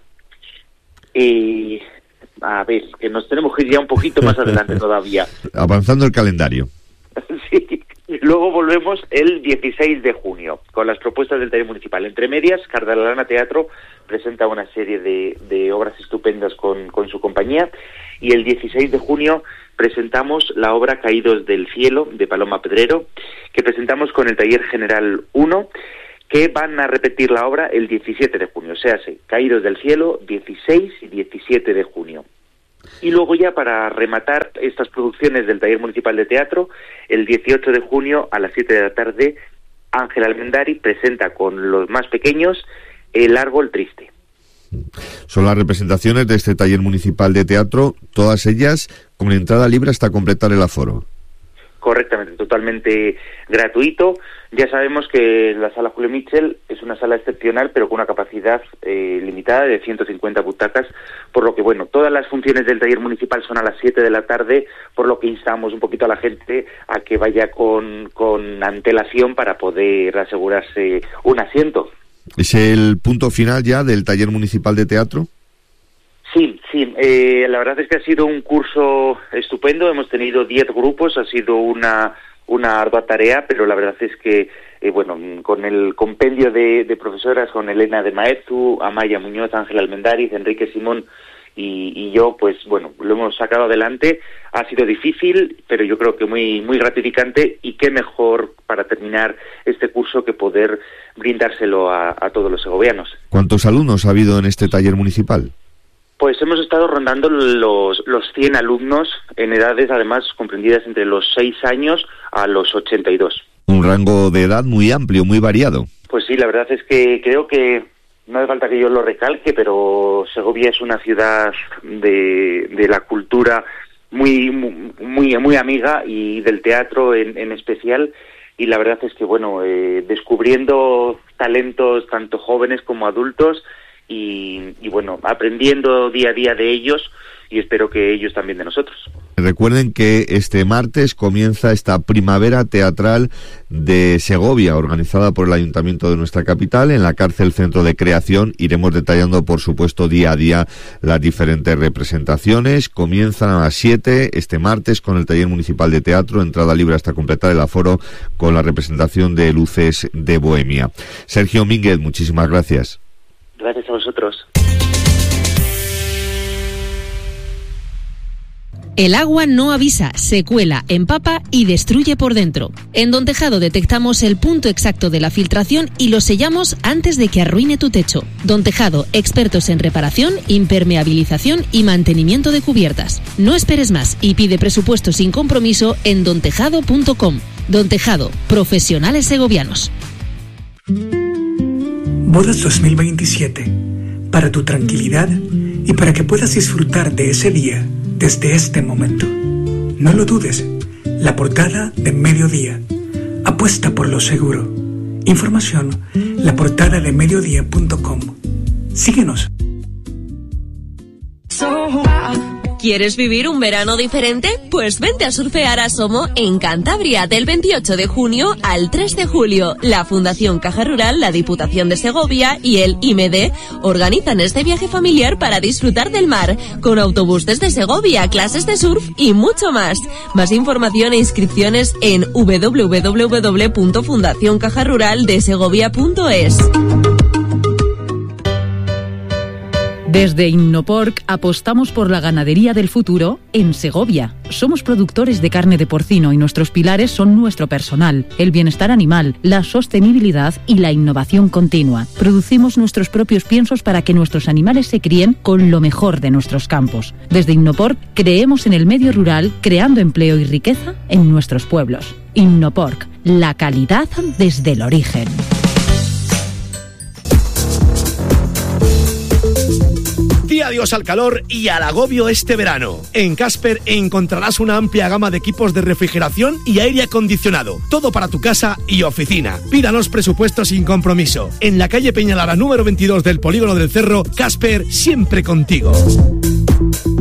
A ver, que nos tenemos que ir ya un poquito más adelante todavía. Avanzando el calendario. Sí. Luego volvemos el 16 de junio con las propuestas del taller municipal. Entre medias, Cardalana Teatro presenta una serie de obras estupendas con su compañía, y el 16 de junio presentamos la obra Caídos del Cielo de Paloma Pedrero, que presentamos con el taller general 1, que van a repetir la obra el 17 de junio, o sea, Caídos del Cielo, 16 y 17 de junio. Y luego ya para rematar estas producciones del Taller Municipal de Teatro, el 18 de junio a las 7 de la tarde, Ángela Almendáriz presenta con los más pequeños El Árbol Triste. Son las representaciones de este Taller Municipal de Teatro, todas ellas con entrada libre hasta completar el aforo. Correctamente, totalmente gratuito. Ya sabemos que la sala Julio Mitchell es una sala excepcional, pero con una capacidad limitada de 150 butacas, por lo que, bueno, todas las funciones del taller municipal son a las 7 de la tarde, por lo que instamos un poquito a la gente a que vaya con antelación para poder asegurarse un asiento. ¿Es el punto final ya del Taller Municipal de Teatro? Sí, la verdad es que ha sido un curso estupendo, hemos tenido 10 grupos, ha sido una ardua tarea, pero la verdad es que, con el compendio de profesoras, con Elena de Maezu, Amaya Muñoz, Ángela Almendáriz, Enrique Simón y yo, pues bueno, lo hemos sacado adelante. Ha sido difícil, pero yo creo que muy, muy gratificante, y qué mejor para terminar este curso que poder brindárselo a todos los segovianos. ¿Cuántos alumnos ha habido en este taller municipal? Pues hemos estado rondando los 100 alumnos en edades además comprendidas entre los 6 años a los 82. Un rango de edad muy amplio, muy variado. Pues sí, la verdad es que creo que no hace falta que yo lo recalque, pero Segovia es una ciudad de la cultura muy, muy, muy amiga, y del teatro en especial. Y la verdad es que, descubriendo talentos tanto jóvenes como adultos, y aprendiendo día a día de ellos, y espero que ellos también de nosotros. Recuerden que este martes comienza esta primavera teatral de Segovia, organizada por el Ayuntamiento de nuestra capital, en la Cárcel Centro de Creación. Iremos detallando, por supuesto, día a día las diferentes representaciones. Comienzan a las 7 este martes con el Taller Municipal de Teatro, entrada libre hasta completar el aforo, con la representación de Luces de Bohemia. Sergio Mínguez, muchísimas gracias. Gracias a vosotros. El agua no avisa, se cuela, empapa y destruye por dentro. En Don Tejado detectamos el punto exacto de la filtración y lo sellamos antes de que arruine tu techo. Don Tejado, expertos en reparación, impermeabilización y mantenimiento de cubiertas. No esperes más y pide presupuesto sin compromiso en dontejado.com. Don Tejado, profesionales segovianos. Bodas 2027, para tu tranquilidad y para que puedas disfrutar de ese día desde este momento. No lo dudes, la portada de Mediodía. Apuesta por lo seguro. Información, laportadadeMediodía.com. Síguenos. ¿Quieres vivir un verano diferente? Pues vente a surfear a Somo en Cantabria del 28 de junio al 3 de julio. La Fundación Caja Rural, la Diputación de Segovia y el IMD organizan este viaje familiar para disfrutar del mar, con autobús desde Segovia, clases de surf y mucho más. Más información e inscripciones en www.fundacioncajaruraldesegovia.es. Desde Innoporc apostamos por la ganadería del futuro en Segovia. Somos productores de carne de porcino y nuestros pilares son nuestro personal, el bienestar animal, la sostenibilidad y la innovación continua. Producimos nuestros propios piensos para que nuestros animales se críen con lo mejor de nuestros campos. Desde Innoporc creemos en el medio rural, creando empleo y riqueza en nuestros pueblos. Innoporc, la calidad desde el origen. Di adiós al calor y al agobio este verano. En Casper encontrarás una amplia gama de equipos de refrigeración y aire acondicionado. Todo para tu casa y oficina. Pídanos presupuestos sin compromiso. En la calle Peñalara número 22 del Polígono del Cerro, Casper, siempre contigo.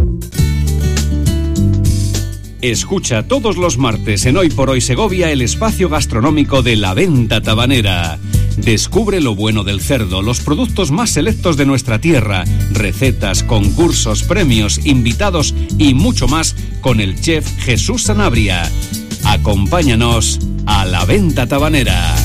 Escucha todos los martes en Hoy por Hoy Segovia el espacio gastronómico de La Venta Tabanera. Descubre lo bueno del cerdo, los productos más selectos de nuestra tierra, recetas, concursos, premios, invitados y mucho más con el chef Jesús Sanabria. Acompáñanos a La Venta Tabanera.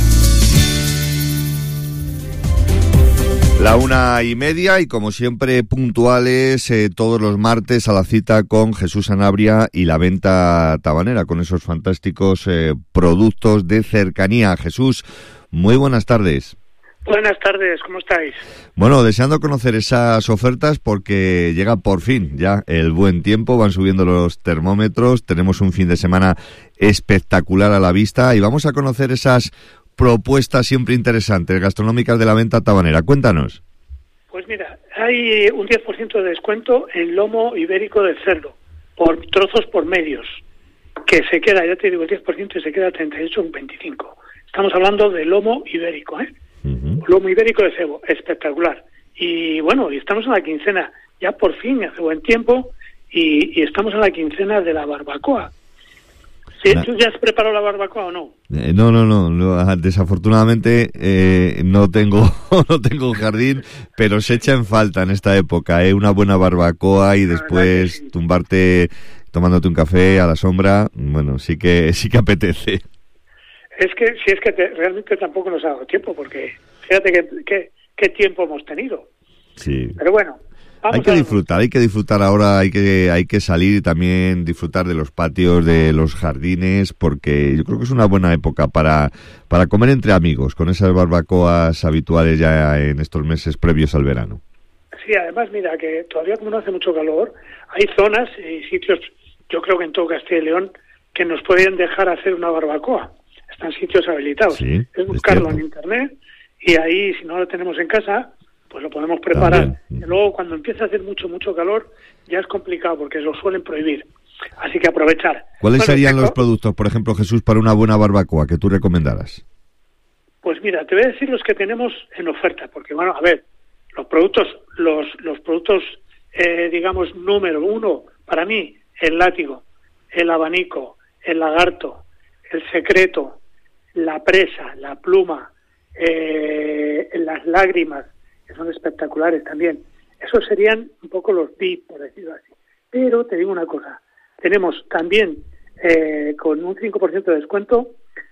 1:30 y como siempre puntuales todos los martes a la cita con Jesús Sanabria y La Venta Tabanera con esos fantásticos productos de cercanía. Jesús, muy buenas tardes. Buenas tardes, ¿cómo estáis? Bueno, deseando conocer esas ofertas porque llega por fin ya el buen tiempo, van subiendo los termómetros, tenemos un fin de semana espectacular a la vista y vamos a conocer esas propuestas siempre interesantes gastronómicas de La Venta Tabanera. Cuéntanos. Pues mira, hay un 10% de descuento en lomo ibérico de cerdo, por trozos por medios, que se queda, ya te digo, el 10% y se queda 38,25. Estamos hablando de lomo ibérico, ¿eh? Lomo ibérico de cebo, espectacular. Y bueno, y estamos en la quincena, ya por fin, hace buen tiempo, y estamos en la quincena de la barbacoa. ¿Sí? ¿Tú ya has preparado la barbacoa o no? No, desafortunadamente no tengo jardín, pero se echa en falta en esta época, una buena barbacoa y después sí. Tumbarte tomándote un café a la sombra, bueno, sí que apetece. Es que si es que realmente tampoco nos ha dado tiempo, porque fíjate qué tiempo hemos tenido. Sí. Pero bueno. Hay que disfrutar ahora, hay que salir y también disfrutar de los patios, de los jardines, porque yo creo que es una buena época para comer entre amigos, con esas barbacoas habituales ya en estos meses previos al verano. Sí, además mira que todavía como no hace mucho calor, hay zonas y sitios, yo creo que en todo Castilla y León, que nos pueden dejar hacer una barbacoa. Están sitios habilitados. Sí, es buscarlo en internet y ahí, si no lo tenemos en casa, pues lo podemos preparar. Y luego cuando empieza a hacer mucho calor ya es complicado porque lo suelen prohibir. Así que aprovechar. ¿Cuáles serían los productos, por ejemplo, Jesús, para una buena barbacoa que tú recomendaras? Pues mira, te voy a decir los que tenemos en oferta, porque bueno, a ver, los productos, digamos, número uno, para mí, el látigo, el abanico, el lagarto, el secreto, la presa, la pluma, las lágrimas, que son espectaculares también. Esos serían un poco los VIP, por decirlo así. Pero te digo una cosa, tenemos también con un 5% de descuento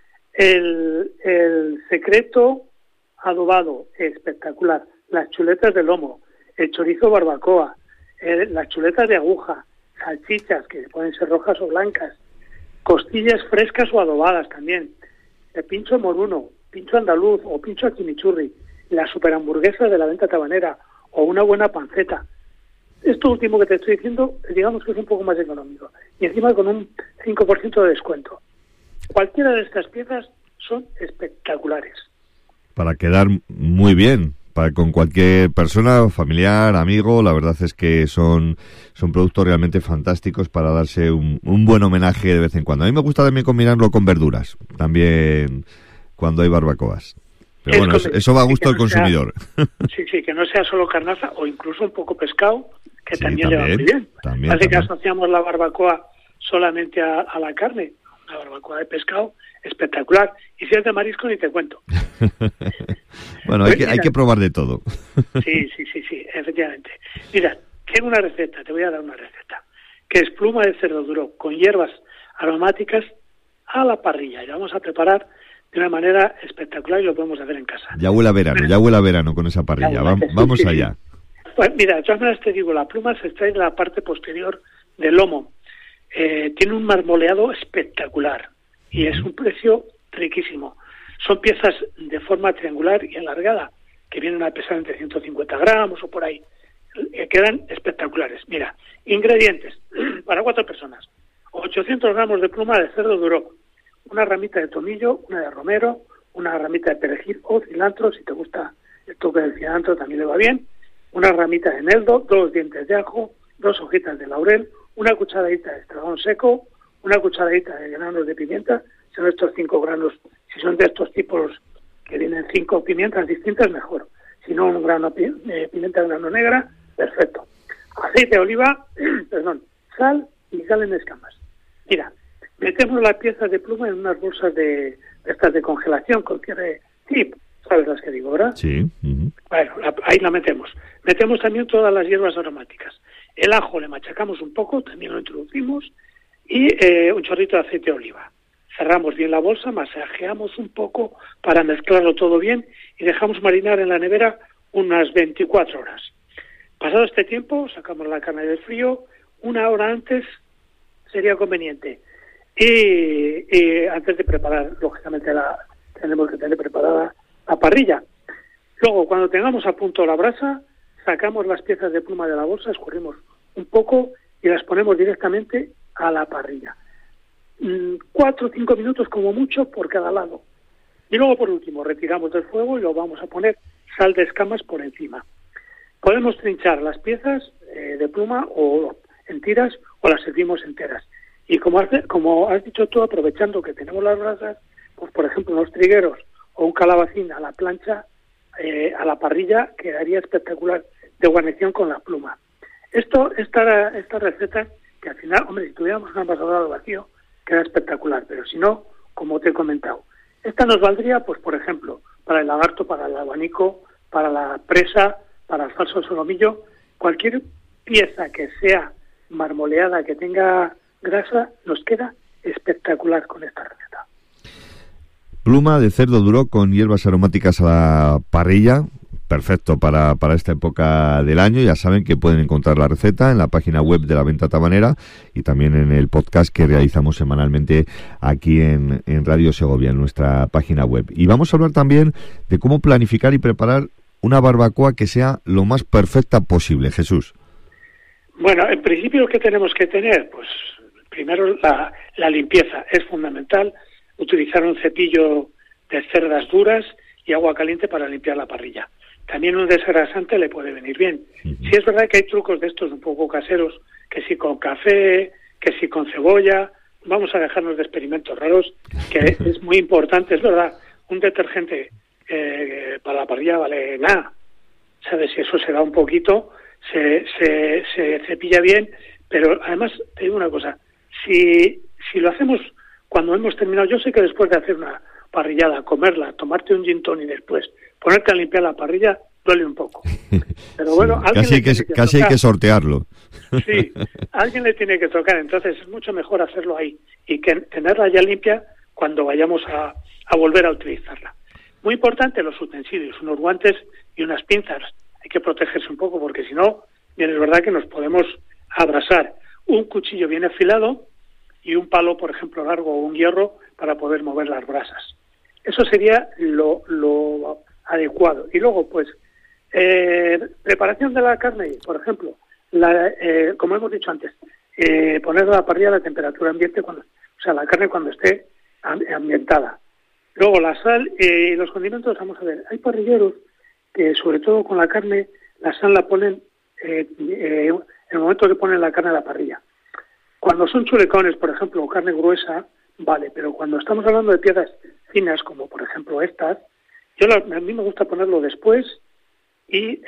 el secreto adobado, espectacular, las chuletas de lomo, el chorizo barbacoa, las chuletas de aguja, salchichas que pueden ser rojas o blancas, costillas frescas o adobadas también, el pincho moruno, pincho andaluz o pincho chimichurri, la superhamburguesa de La Venta Tabanera o una buena panceta. Esto último que te estoy diciendo, digamos que es un poco más económico y encima con un 5% de descuento. Cualquiera de estas piezas son espectaculares. Para quedar muy bien, con cualquier persona, familiar, amigo, la verdad es que son productos realmente fantásticos para darse un buen homenaje de vez en cuando. A mí me gusta también combinarlo con verduras, también cuando hay barbacoas. Pero bueno, eso va a gusto del consumidor. Sí, que no sea solo carnaza o incluso un poco pescado, que también le va muy bien. Así que asociamos la barbacoa solamente a la carne, una barbacoa de pescado espectacular. Y si es de marisco ni te cuento. Bueno, hay que probar de todo. Sí, efectivamente. Mira, tengo una receta, te voy a dar una receta, que es pluma de cerdo duro con hierbas aromáticas a la parrilla. Y la vamos a preparar de una manera espectacular y lo podemos hacer en casa. Ya huele a verano con esa parrilla. Vamos allá. Pues mira, de todas maneras te digo, la pluma se extrae de la parte posterior del lomo. Tiene un marmoleado espectacular y es un precio riquísimo. Son piezas de forma triangular y alargada que vienen a pesar entre 150 gramos o por ahí. Quedan espectaculares. Mira, ingredientes para 4 personas. 800 gramos de pluma de cerdo duro, una ramita de tomillo, una de romero, una ramita de perejil o cilantro, si te gusta el toque del cilantro también le va bien, una ramita de eneldo, 2 dientes de ajo, 2 hojitas de laurel, una cucharadita de estragón seco, una cucharadita de granos de pimienta, son estos 5 granos, si son de estos tipos que vienen 5 pimientas distintas, mejor. Si no, un grano pimienta de grano negra, perfecto. Aceite de oliva, sal y sal en escamas. Mira, metemos las piezas de pluma en unas bolsas de estas de congelación con cierre zip, ¿sabes las que digo, verdad? Sí. Bueno, ahí la metemos. Metemos también todas las hierbas aromáticas. El ajo le machacamos un poco, también lo introducimos, y un chorrito de aceite de oliva. Cerramos bien la bolsa, masajeamos un poco para mezclarlo todo bien y dejamos marinar en la nevera unas 24 horas. Pasado este tiempo, sacamos la carne del frío, 1 hora antes sería conveniente. Y antes de preparar, lógicamente, tenemos que tener preparada la parrilla. Luego, cuando tengamos a punto la brasa, sacamos las piezas de pluma de la bolsa, escurrimos un poco y las ponemos directamente a la parrilla. 4 o 5 minutos como mucho por cada lado. Y luego, por último, retiramos del fuego y lo vamos a poner sal de escamas por encima. Podemos trinchar las piezas de pluma o en tiras o las servimos enteras. Y como has dicho tú, aprovechando que tenemos las brasas, pues por ejemplo unos trigueros o un calabacín a la plancha, a la parrilla, quedaría espectacular de guarnición con la pluma. Esta receta, que al final, hombre, si tuviéramos un envasador vacío, queda espectacular, pero si no, como te he comentado, esta nos valdría, pues por ejemplo, para el lagarto, para el abanico, para la presa, para el falso solomillo, cualquier pieza que sea marmoleada, que tenga grasa, nos queda espectacular con esta receta. Pluma de cerdo duro con hierbas aromáticas a la parrilla, perfecto para esta época del año. Ya saben que pueden encontrar la receta en la página web de La Venta Tabanera y también en el podcast que realizamos semanalmente aquí en Radio Segovia, en nuestra página web. Y vamos a hablar también de cómo planificar y preparar una barbacoa que sea lo más perfecta posible. Jesús. Bueno, en principio lo que tenemos que tener, pues primero la limpieza es fundamental. Utilizar un cepillo de cerdas duras y agua caliente para limpiar la parrilla. También un desgrasante le puede venir bien. Sí es verdad que hay trucos de estos un poco caseros, que si con café, que si con cebolla. Vamos a dejarnos de experimentos raros, que es muy importante, es verdad. Un detergente para la parrilla vale nada. ¿Sabes? Si eso se da un poquito, se cepilla bien, pero además te digo una cosa, si lo hacemos cuando hemos terminado, yo sé que después de hacer una parrillada, comerla, tomarte un gin tonic y después ponerte a limpiar la parrilla, duele un poco. Pero bueno, sí, casi hay que sortearlo. Sí, alguien le tiene que tocar, entonces es mucho mejor hacerlo ahí y que tenerla ya limpia cuando vayamos a volver a utilizarla. Muy importante los utensilios, unos guantes y unas pinzas. Hay que protegerse un poco porque si no, bien es verdad que nos podemos abrasar. Un cuchillo bien afilado y un palo, por ejemplo, largo o un hierro para poder mover las brasas. Eso sería lo adecuado. Y luego, pues, preparación de la carne, por ejemplo, como hemos dicho antes, poner la parrilla a la temperatura ambiente, la carne cuando esté ambientada. Luego la sal y los condimentos, vamos a ver, hay parrilleros que sobre todo con la carne, la sal la ponen en el momento que ponen la carne a la parrilla. Cuando son chulecones, por ejemplo, o carne gruesa, vale, pero cuando estamos hablando de piezas finas, como por ejemplo estas, a mí me gusta ponerlo después y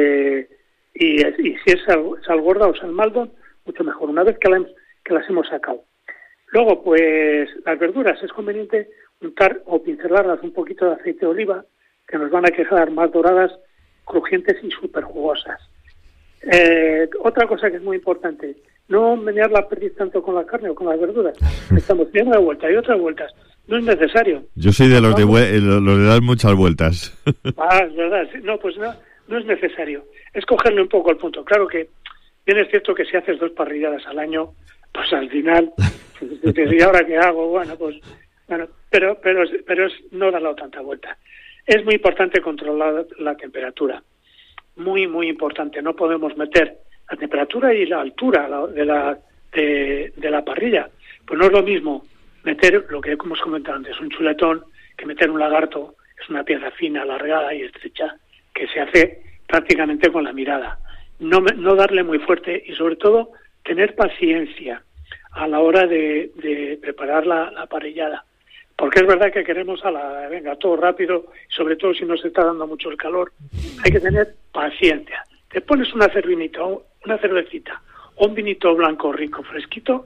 si es sal gorda o sal maldon, mucho mejor, una vez que las hemos sacado. Luego, pues, las verduras es conveniente untar o pincelarlas un poquito de aceite de oliva, que nos van a quedar más doradas, crujientes y súper jugosas. Otra cosa que es muy importante, no menear la perdiz tanto con la carne o con las verduras. Estamos dando una vuelta y otras vueltas. No es necesario. Yo soy de los de dar muchas vueltas. Es verdad. No, pues no es necesario. Es cogerle un poco el punto. Claro que bien es cierto que si haces 2 parrilladas al año, pues al final, ¿y ahora qué hago? Bueno, pero es no darle tanta vuelta. Es muy importante controlar la temperatura. Muy, muy importante. No podemos meter la temperatura y la altura de la parrilla. Pues no es lo mismo meter lo que hemos comentado antes, un chuletón, que meter un lagarto. Es una pieza fina, alargada y estrecha, que se hace prácticamente con la mirada. No darle muy fuerte y sobre todo tener paciencia a la hora de preparar la parrillada. Porque es verdad que queremos todo rápido, sobre todo si nos está dando mucho el calor. Hay que tener paciencia. Te pones una cervecita o un vinito blanco rico, fresquito,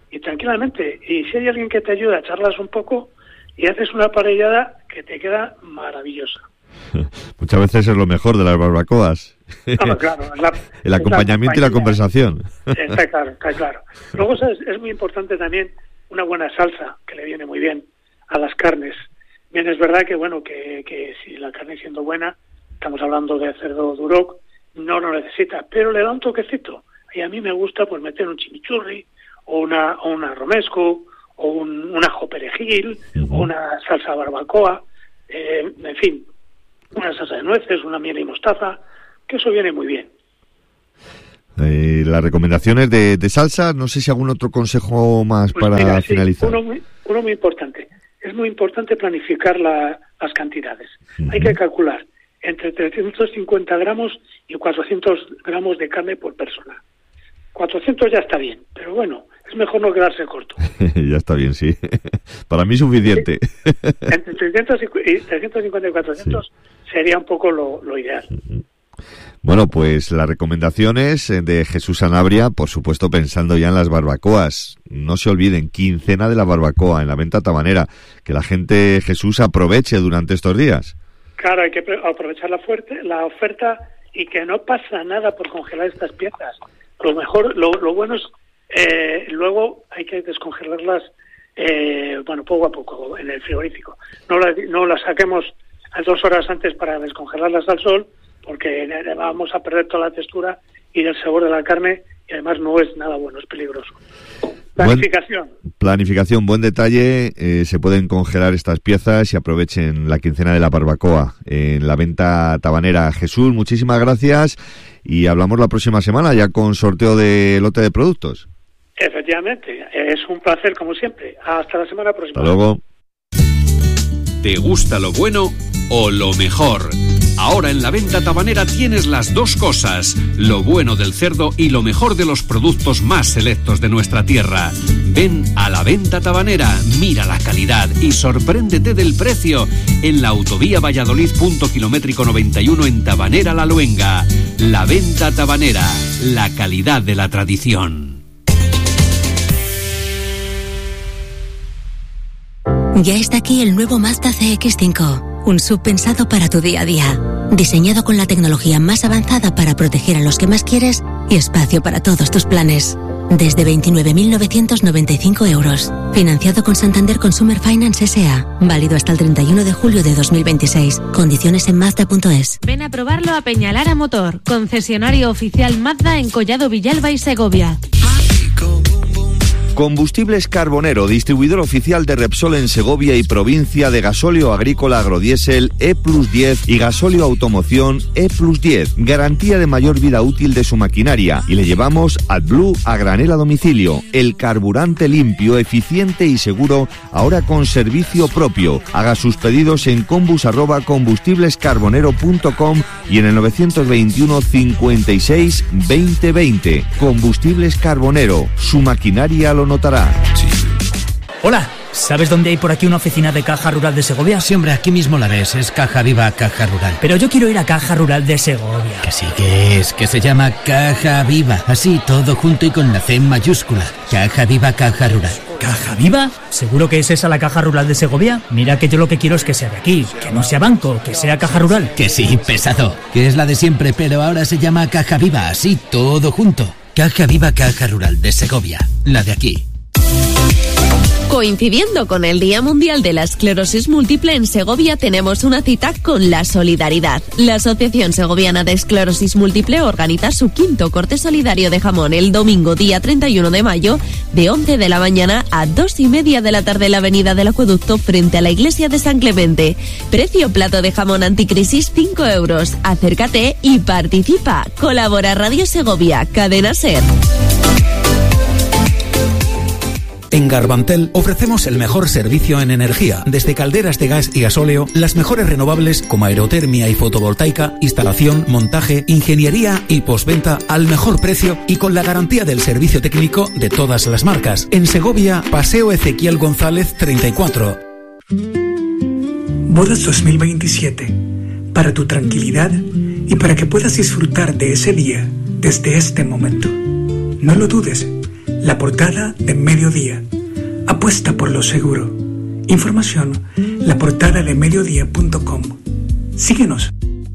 y tranquilamente. Y si hay alguien que te ayuda, charlas un poco y haces una parrillada que te queda maravillosa. Muchas veces es lo mejor de las barbacoas. Claro, el acompañamiento y la conversación. Está claro. Luego es muy importante también una buena salsa, que le viene muy bien a las carnes. Bien, es verdad que bueno, que si la carne siendo buena, estamos hablando de cerdo duroc, no lo necesita, pero le da un toquecito. Y a mí me gusta pues meter un chimichurri, o una romesco, o un ajo perejil, o una salsa barbacoa, en fin, una salsa de nueces, una miel y mostaza, que eso viene muy bien. Las recomendaciones de salsa, no sé si algún otro consejo más pues para mira, finalizar. Sí, uno muy importante. Es muy importante planificar las cantidades. Hay que calcular entre 350 gramos y 400 gramos de carne por persona. 400 ya está bien, pero bueno, es mejor no quedarse corto. Ya está bien, sí. Para mí suficiente. Entre 350 y 400 sería un poco lo ideal. Bueno, pues las recomendaciones de Jesús Sanabria, por supuesto pensando ya en las barbacoas. No se olviden, quincena de la barbacoa en la venta tabanera. Que la gente, Jesús, aproveche durante estos días. Claro, hay que aprovechar la oferta y que no pasa nada por congelar estas piezas. Lo mejor, lo bueno es, luego hay que descongelarlas, poco a poco en el frigorífico. No las saquemos a 2 horas antes para descongelarlas al sol, porque vamos a perder toda la textura y el sabor de la carne, y además no es nada bueno, es peligroso. Planificación, buen detalle. Se pueden congelar estas piezas y aprovechen la quincena de la barbacoa en la venta tabanera. Jesús, muchísimas gracias y hablamos la próxima semana ya con sorteo de lote de productos. Efectivamente, es un placer como siempre. Hasta la semana próxima. Hasta luego. ¿Te gusta lo bueno o lo mejor? Ahora en la venta tabanera tienes las dos cosas, lo bueno del cerdo y lo mejor de los productos más selectos de nuestra tierra. Ven a la venta tabanera, mira la calidad y sorpréndete del precio en la autovía Valladolid kilométrico 91 en Tabanera La Luenga. La venta tabanera, la calidad de la tradición. Ya está aquí el nuevo Mazda CX-5, un SUV pensado para tu día a día, diseñado con la tecnología más avanzada para proteger a los que más quieres y espacio para todos tus planes. Desde 29.995 euros, financiado con Santander Consumer Finance S.A., válido hasta el 31 de julio de 2026. Condiciones en Mazda.es. Ven a probarlo a Peñalara Motor, concesionario oficial Mazda en Collado Villalba y Segovia. Combustibles Carbonero, distribuidor oficial de Repsol en Segovia y provincia, de gasóleo agrícola agrodiesel E+10 y gasóleo automoción E+10. Garantía de mayor vida útil de su maquinaria. Y le llevamos AdBlue a granel a domicilio. El carburante limpio, eficiente y seguro, ahora con servicio propio. Haga sus pedidos en combus@combustiblescarbonero.com y en el 921 56 20 20. Combustibles Carbonero, su maquinaria lo notará. Hola, ¿sabes dónde hay por aquí una oficina de Caja Rural de Segovia? Sí, hombre, aquí mismo la ves, es Caja Viva Caja Rural. Pero yo quiero ir a Caja Rural de Segovia. Que sí que es, que se llama Caja Viva, así todo junto y con la C mayúscula. Caja Viva Caja Rural. ¿Caja Viva? ¿Seguro que es esa la Caja Rural de Segovia? Mira que yo lo que quiero es que sea de aquí, que no sea banco, que sea Caja Rural. Que sí, pesado, que es la de siempre, pero ahora se llama Caja Viva, así todo junto. Caja Viva Caja Rural de Segovia, la de aquí. Coincidiendo con el Día Mundial de la Esclerosis Múltiple, en Segovia tenemos una cita con la solidaridad. La Asociación Segoviana de Esclerosis Múltiple organiza su 5º corte solidario de jamón el domingo día 31 de mayo de 11 de la mañana a 2:30 de la tarde en la avenida del Acueducto frente a la iglesia de San Clemente. Precio plato de jamón anticrisis 5 euros. Acércate y participa. Colabora Radio Segovia, Cadena SER. En Garbantel ofrecemos el mejor servicio en energía, desde calderas de gas y gasóleo, las mejores renovables como aerotermia y fotovoltaica, instalación, montaje, ingeniería y postventa al mejor precio y con la garantía del servicio técnico de todas las marcas. En Segovia, Paseo Ezequiel González 34. Bodas 2027. Para tu tranquilidad y para que puedas disfrutar de ese día desde este momento. No lo dudes. La portada de Mediodía. Apuesta por lo seguro. Información, laportadadeMediodía.com. Síguenos.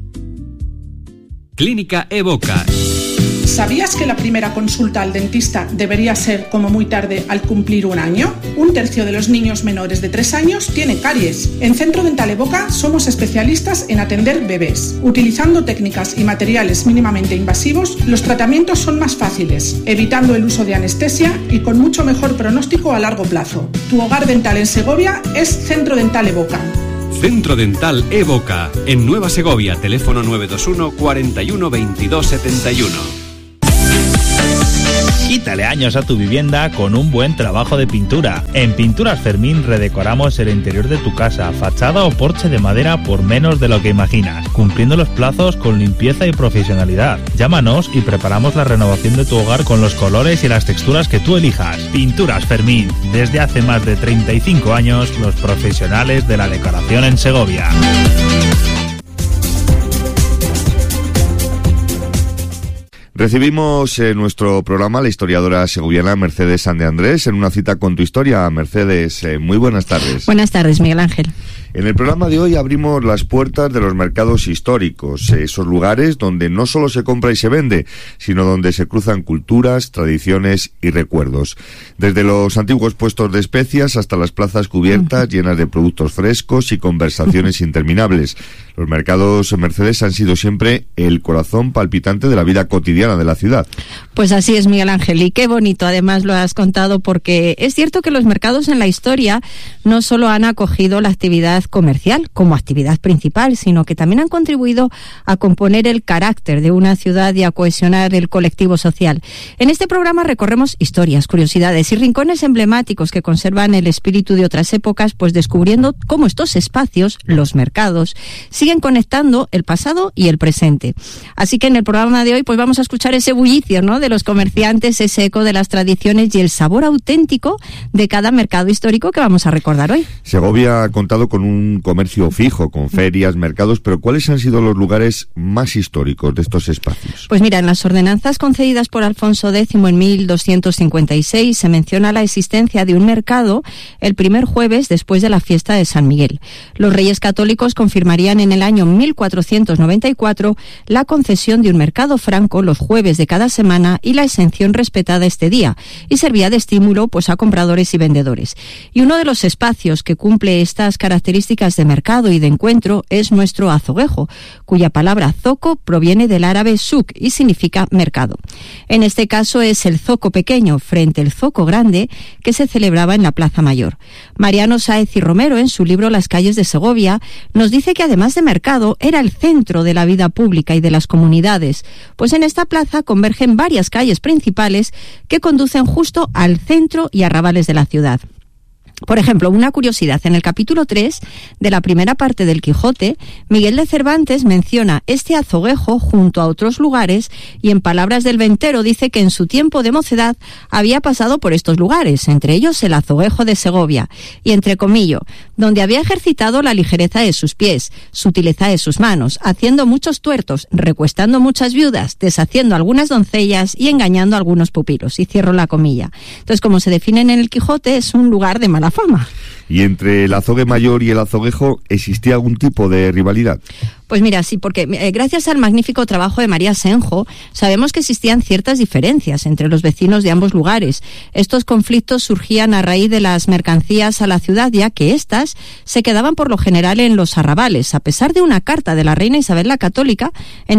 Clínica Evoca. ¿Sabías que la primera consulta al dentista debería ser como muy tarde al cumplir 1 año? 1/3 de los niños menores de 3 años tiene caries. En Centro Dental Evoca somos especialistas en atender bebés. Utilizando técnicas y materiales mínimamente invasivos, los tratamientos son más fáciles, evitando el uso de anestesia y con mucho mejor pronóstico a largo plazo. Tu hogar dental en Segovia es Centro Dental Evoca. Centro Dental Evoca. En Nueva Segovia, teléfono 921 41 22 71. Quítale años a tu vivienda con un buen trabajo de pintura. En Pinturas Fermín redecoramos el interior de tu casa, fachada o porche de madera por menos de lo que imaginas, cumpliendo los plazos con limpieza y profesionalidad. Llámanos y preparamos la renovación de tu hogar con los colores y las texturas que tú elijas. Pinturas Fermín, desde hace más de 35 años, los profesionales de la decoración en Segovia. Recibimos en nuestro programa a la historiadora segoviana Mercedes San de Andrés en una cita con tu historia. Mercedes, muy buenas tardes. Buenas tardes, Miguel Ángel. En el programa de hoy abrimos las puertas de los mercados históricos, esos lugares donde no solo se compra y se vende, sino donde se cruzan culturas, tradiciones y recuerdos. Desde los antiguos puestos de especias hasta las plazas cubiertas llenas de productos frescos y conversaciones interminables. Los mercados, Mercedes, han sido siempre el corazón palpitante de la vida cotidiana de la ciudad. Pues así es, Miguel Ángel, y qué bonito además lo has contado, porque es cierto que los mercados en la historia no solo han acogido la actividad comercial como actividad principal, sino que también han contribuido a componer el carácter de una ciudad y a cohesionar el colectivo social. En este programa recorremos historias, curiosidades y rincones emblemáticos que conservan el espíritu de otras épocas, pues descubriendo cómo estos espacios, los mercados, siguen conectando el pasado y el presente. Así que en el programa de hoy pues vamos a escuchar ese bullicio, ¿no?, de los comerciantes, ese eco de las tradiciones y el sabor auténtico de cada mercado histórico que vamos a recordar hoy. Segovia ha contado con un comercio fijo, con ferias, mercados, pero ¿cuáles han sido los lugares más históricos de estos espacios? Pues mira, en las ordenanzas concedidas por Alfonso X en 1256 se menciona la existencia de un mercado el primer jueves después de la fiesta de San Miguel. Los Reyes Católicos confirmarían en el año 1494 la concesión de un mercado franco los jueves de cada semana y la exención respetada este día, y servía de estímulo pues a compradores y vendedores. Y uno de los espacios que cumple estas características de mercado y de encuentro es nuestro azoguejo, cuya palabra zoco proviene del árabe souk y significa mercado. En este caso es el zoco pequeño frente al zoco grande que se celebraba en la Plaza Mayor. Mariano Sáez y Romero, en su libro Las calles de Segovia, nos dice que además de mercado era el centro de la vida pública y de las comunidades, pues en esta plaza convergen varias calles principales que conducen justo al centro y arrabales de la ciudad. Por ejemplo, una curiosidad, en el capítulo 3 de la primera parte del Quijote, Miguel de Cervantes menciona este azoguejo junto a otros lugares y en palabras del ventero dice que en su tiempo de mocedad había pasado por estos lugares, entre ellos el azoguejo de Segovia, y entre comillas, donde había ejercitado la ligereza de sus pies, sutileza de sus manos, haciendo muchos tuertos, recuestando muchas viudas, deshaciendo algunas doncellas y engañando a algunos pupilos, y cierro la comilla. Entonces, como se definen en el Quijote, es un lugar de mala fama. ¿Y entre el azogue mayor y el azoguejo existía algún tipo de rivalidad? Pues mira, sí, porque gracias al magnífico trabajo de María Senjo, sabemos que existían ciertas diferencias entre los vecinos de ambos lugares. Estos conflictos surgían a raíz de las mercancías a la ciudad, ya que éstas se quedaban por lo general en los arrabales, a pesar de una carta de la reina Isabel la Católica en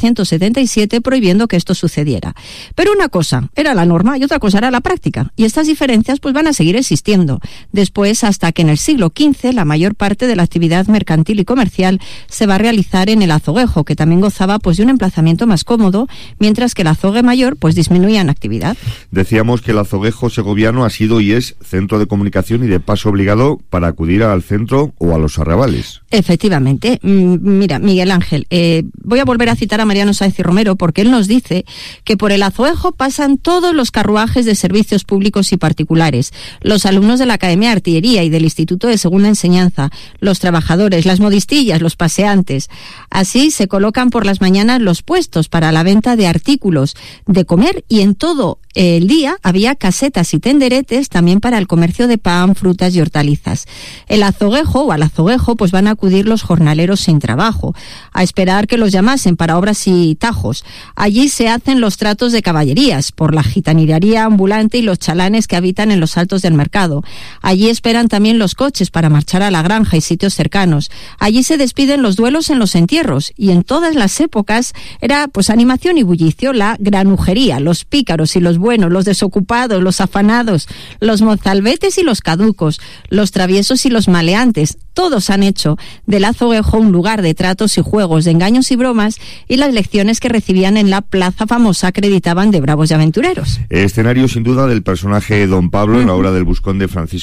1477 prohibiendo que esto sucediera. Pero una cosa era la norma y otra cosa era la práctica, y estas diferencias pues van a seguir existiendo. Después, hasta que en el siglo XV la mayor parte de la actividad mercantil y comercial se va a realizar en el azoguejo, que también gozaba pues de un emplazamiento más cómodo, mientras que el azogue mayor pues disminuía en actividad. Decíamos que el azoguejo segoviano ha sido y es centro de comunicación y de paso obligado para acudir al centro o a los arrabales. Efectivamente. Mira, Miguel Ángel, voy a volver a citar a Mariano Sáez y Romero porque él nos dice que por el azoguejo pasan todos los carruajes de servicios públicos y particulares, los alumnos de la Academia de Artillería y del Instituto de Segunda Enseñanza, los trabajadores, las modistillas, los paseantes. Así se colocan por las mañanas los puestos para la venta de artículos de comer y en todo el día había casetas y tenderetes también para el comercio de pan, frutas y hortalizas. Al azoguejo pues van a acudir los jornaleros sin trabajo, a esperar que los llamasen para obras y tajos. Allí se hacen los tratos de caballerías por la gitanilería ambulante y los chalanes que habitan en los altos del mercado. Allí esperan también los coches para marchar a la granja y sitios cercanos. Allí se despiden los duelos en los entierros, y en todas las épocas era pues animación y bullicio, la granujería, los pícaros y los buenos, los desocupados, los afanados, los mozalbetes y los caducos, los traviesos y los maleantes. Todos han hecho del azoguejo un lugar de tratos y juegos, de engaños y bromas, y las lecciones que recibían en la plaza famosa acreditaban de bravos y aventureros. Escenario sin duda del personaje Don Pablo en la obra del Buscón de Francisco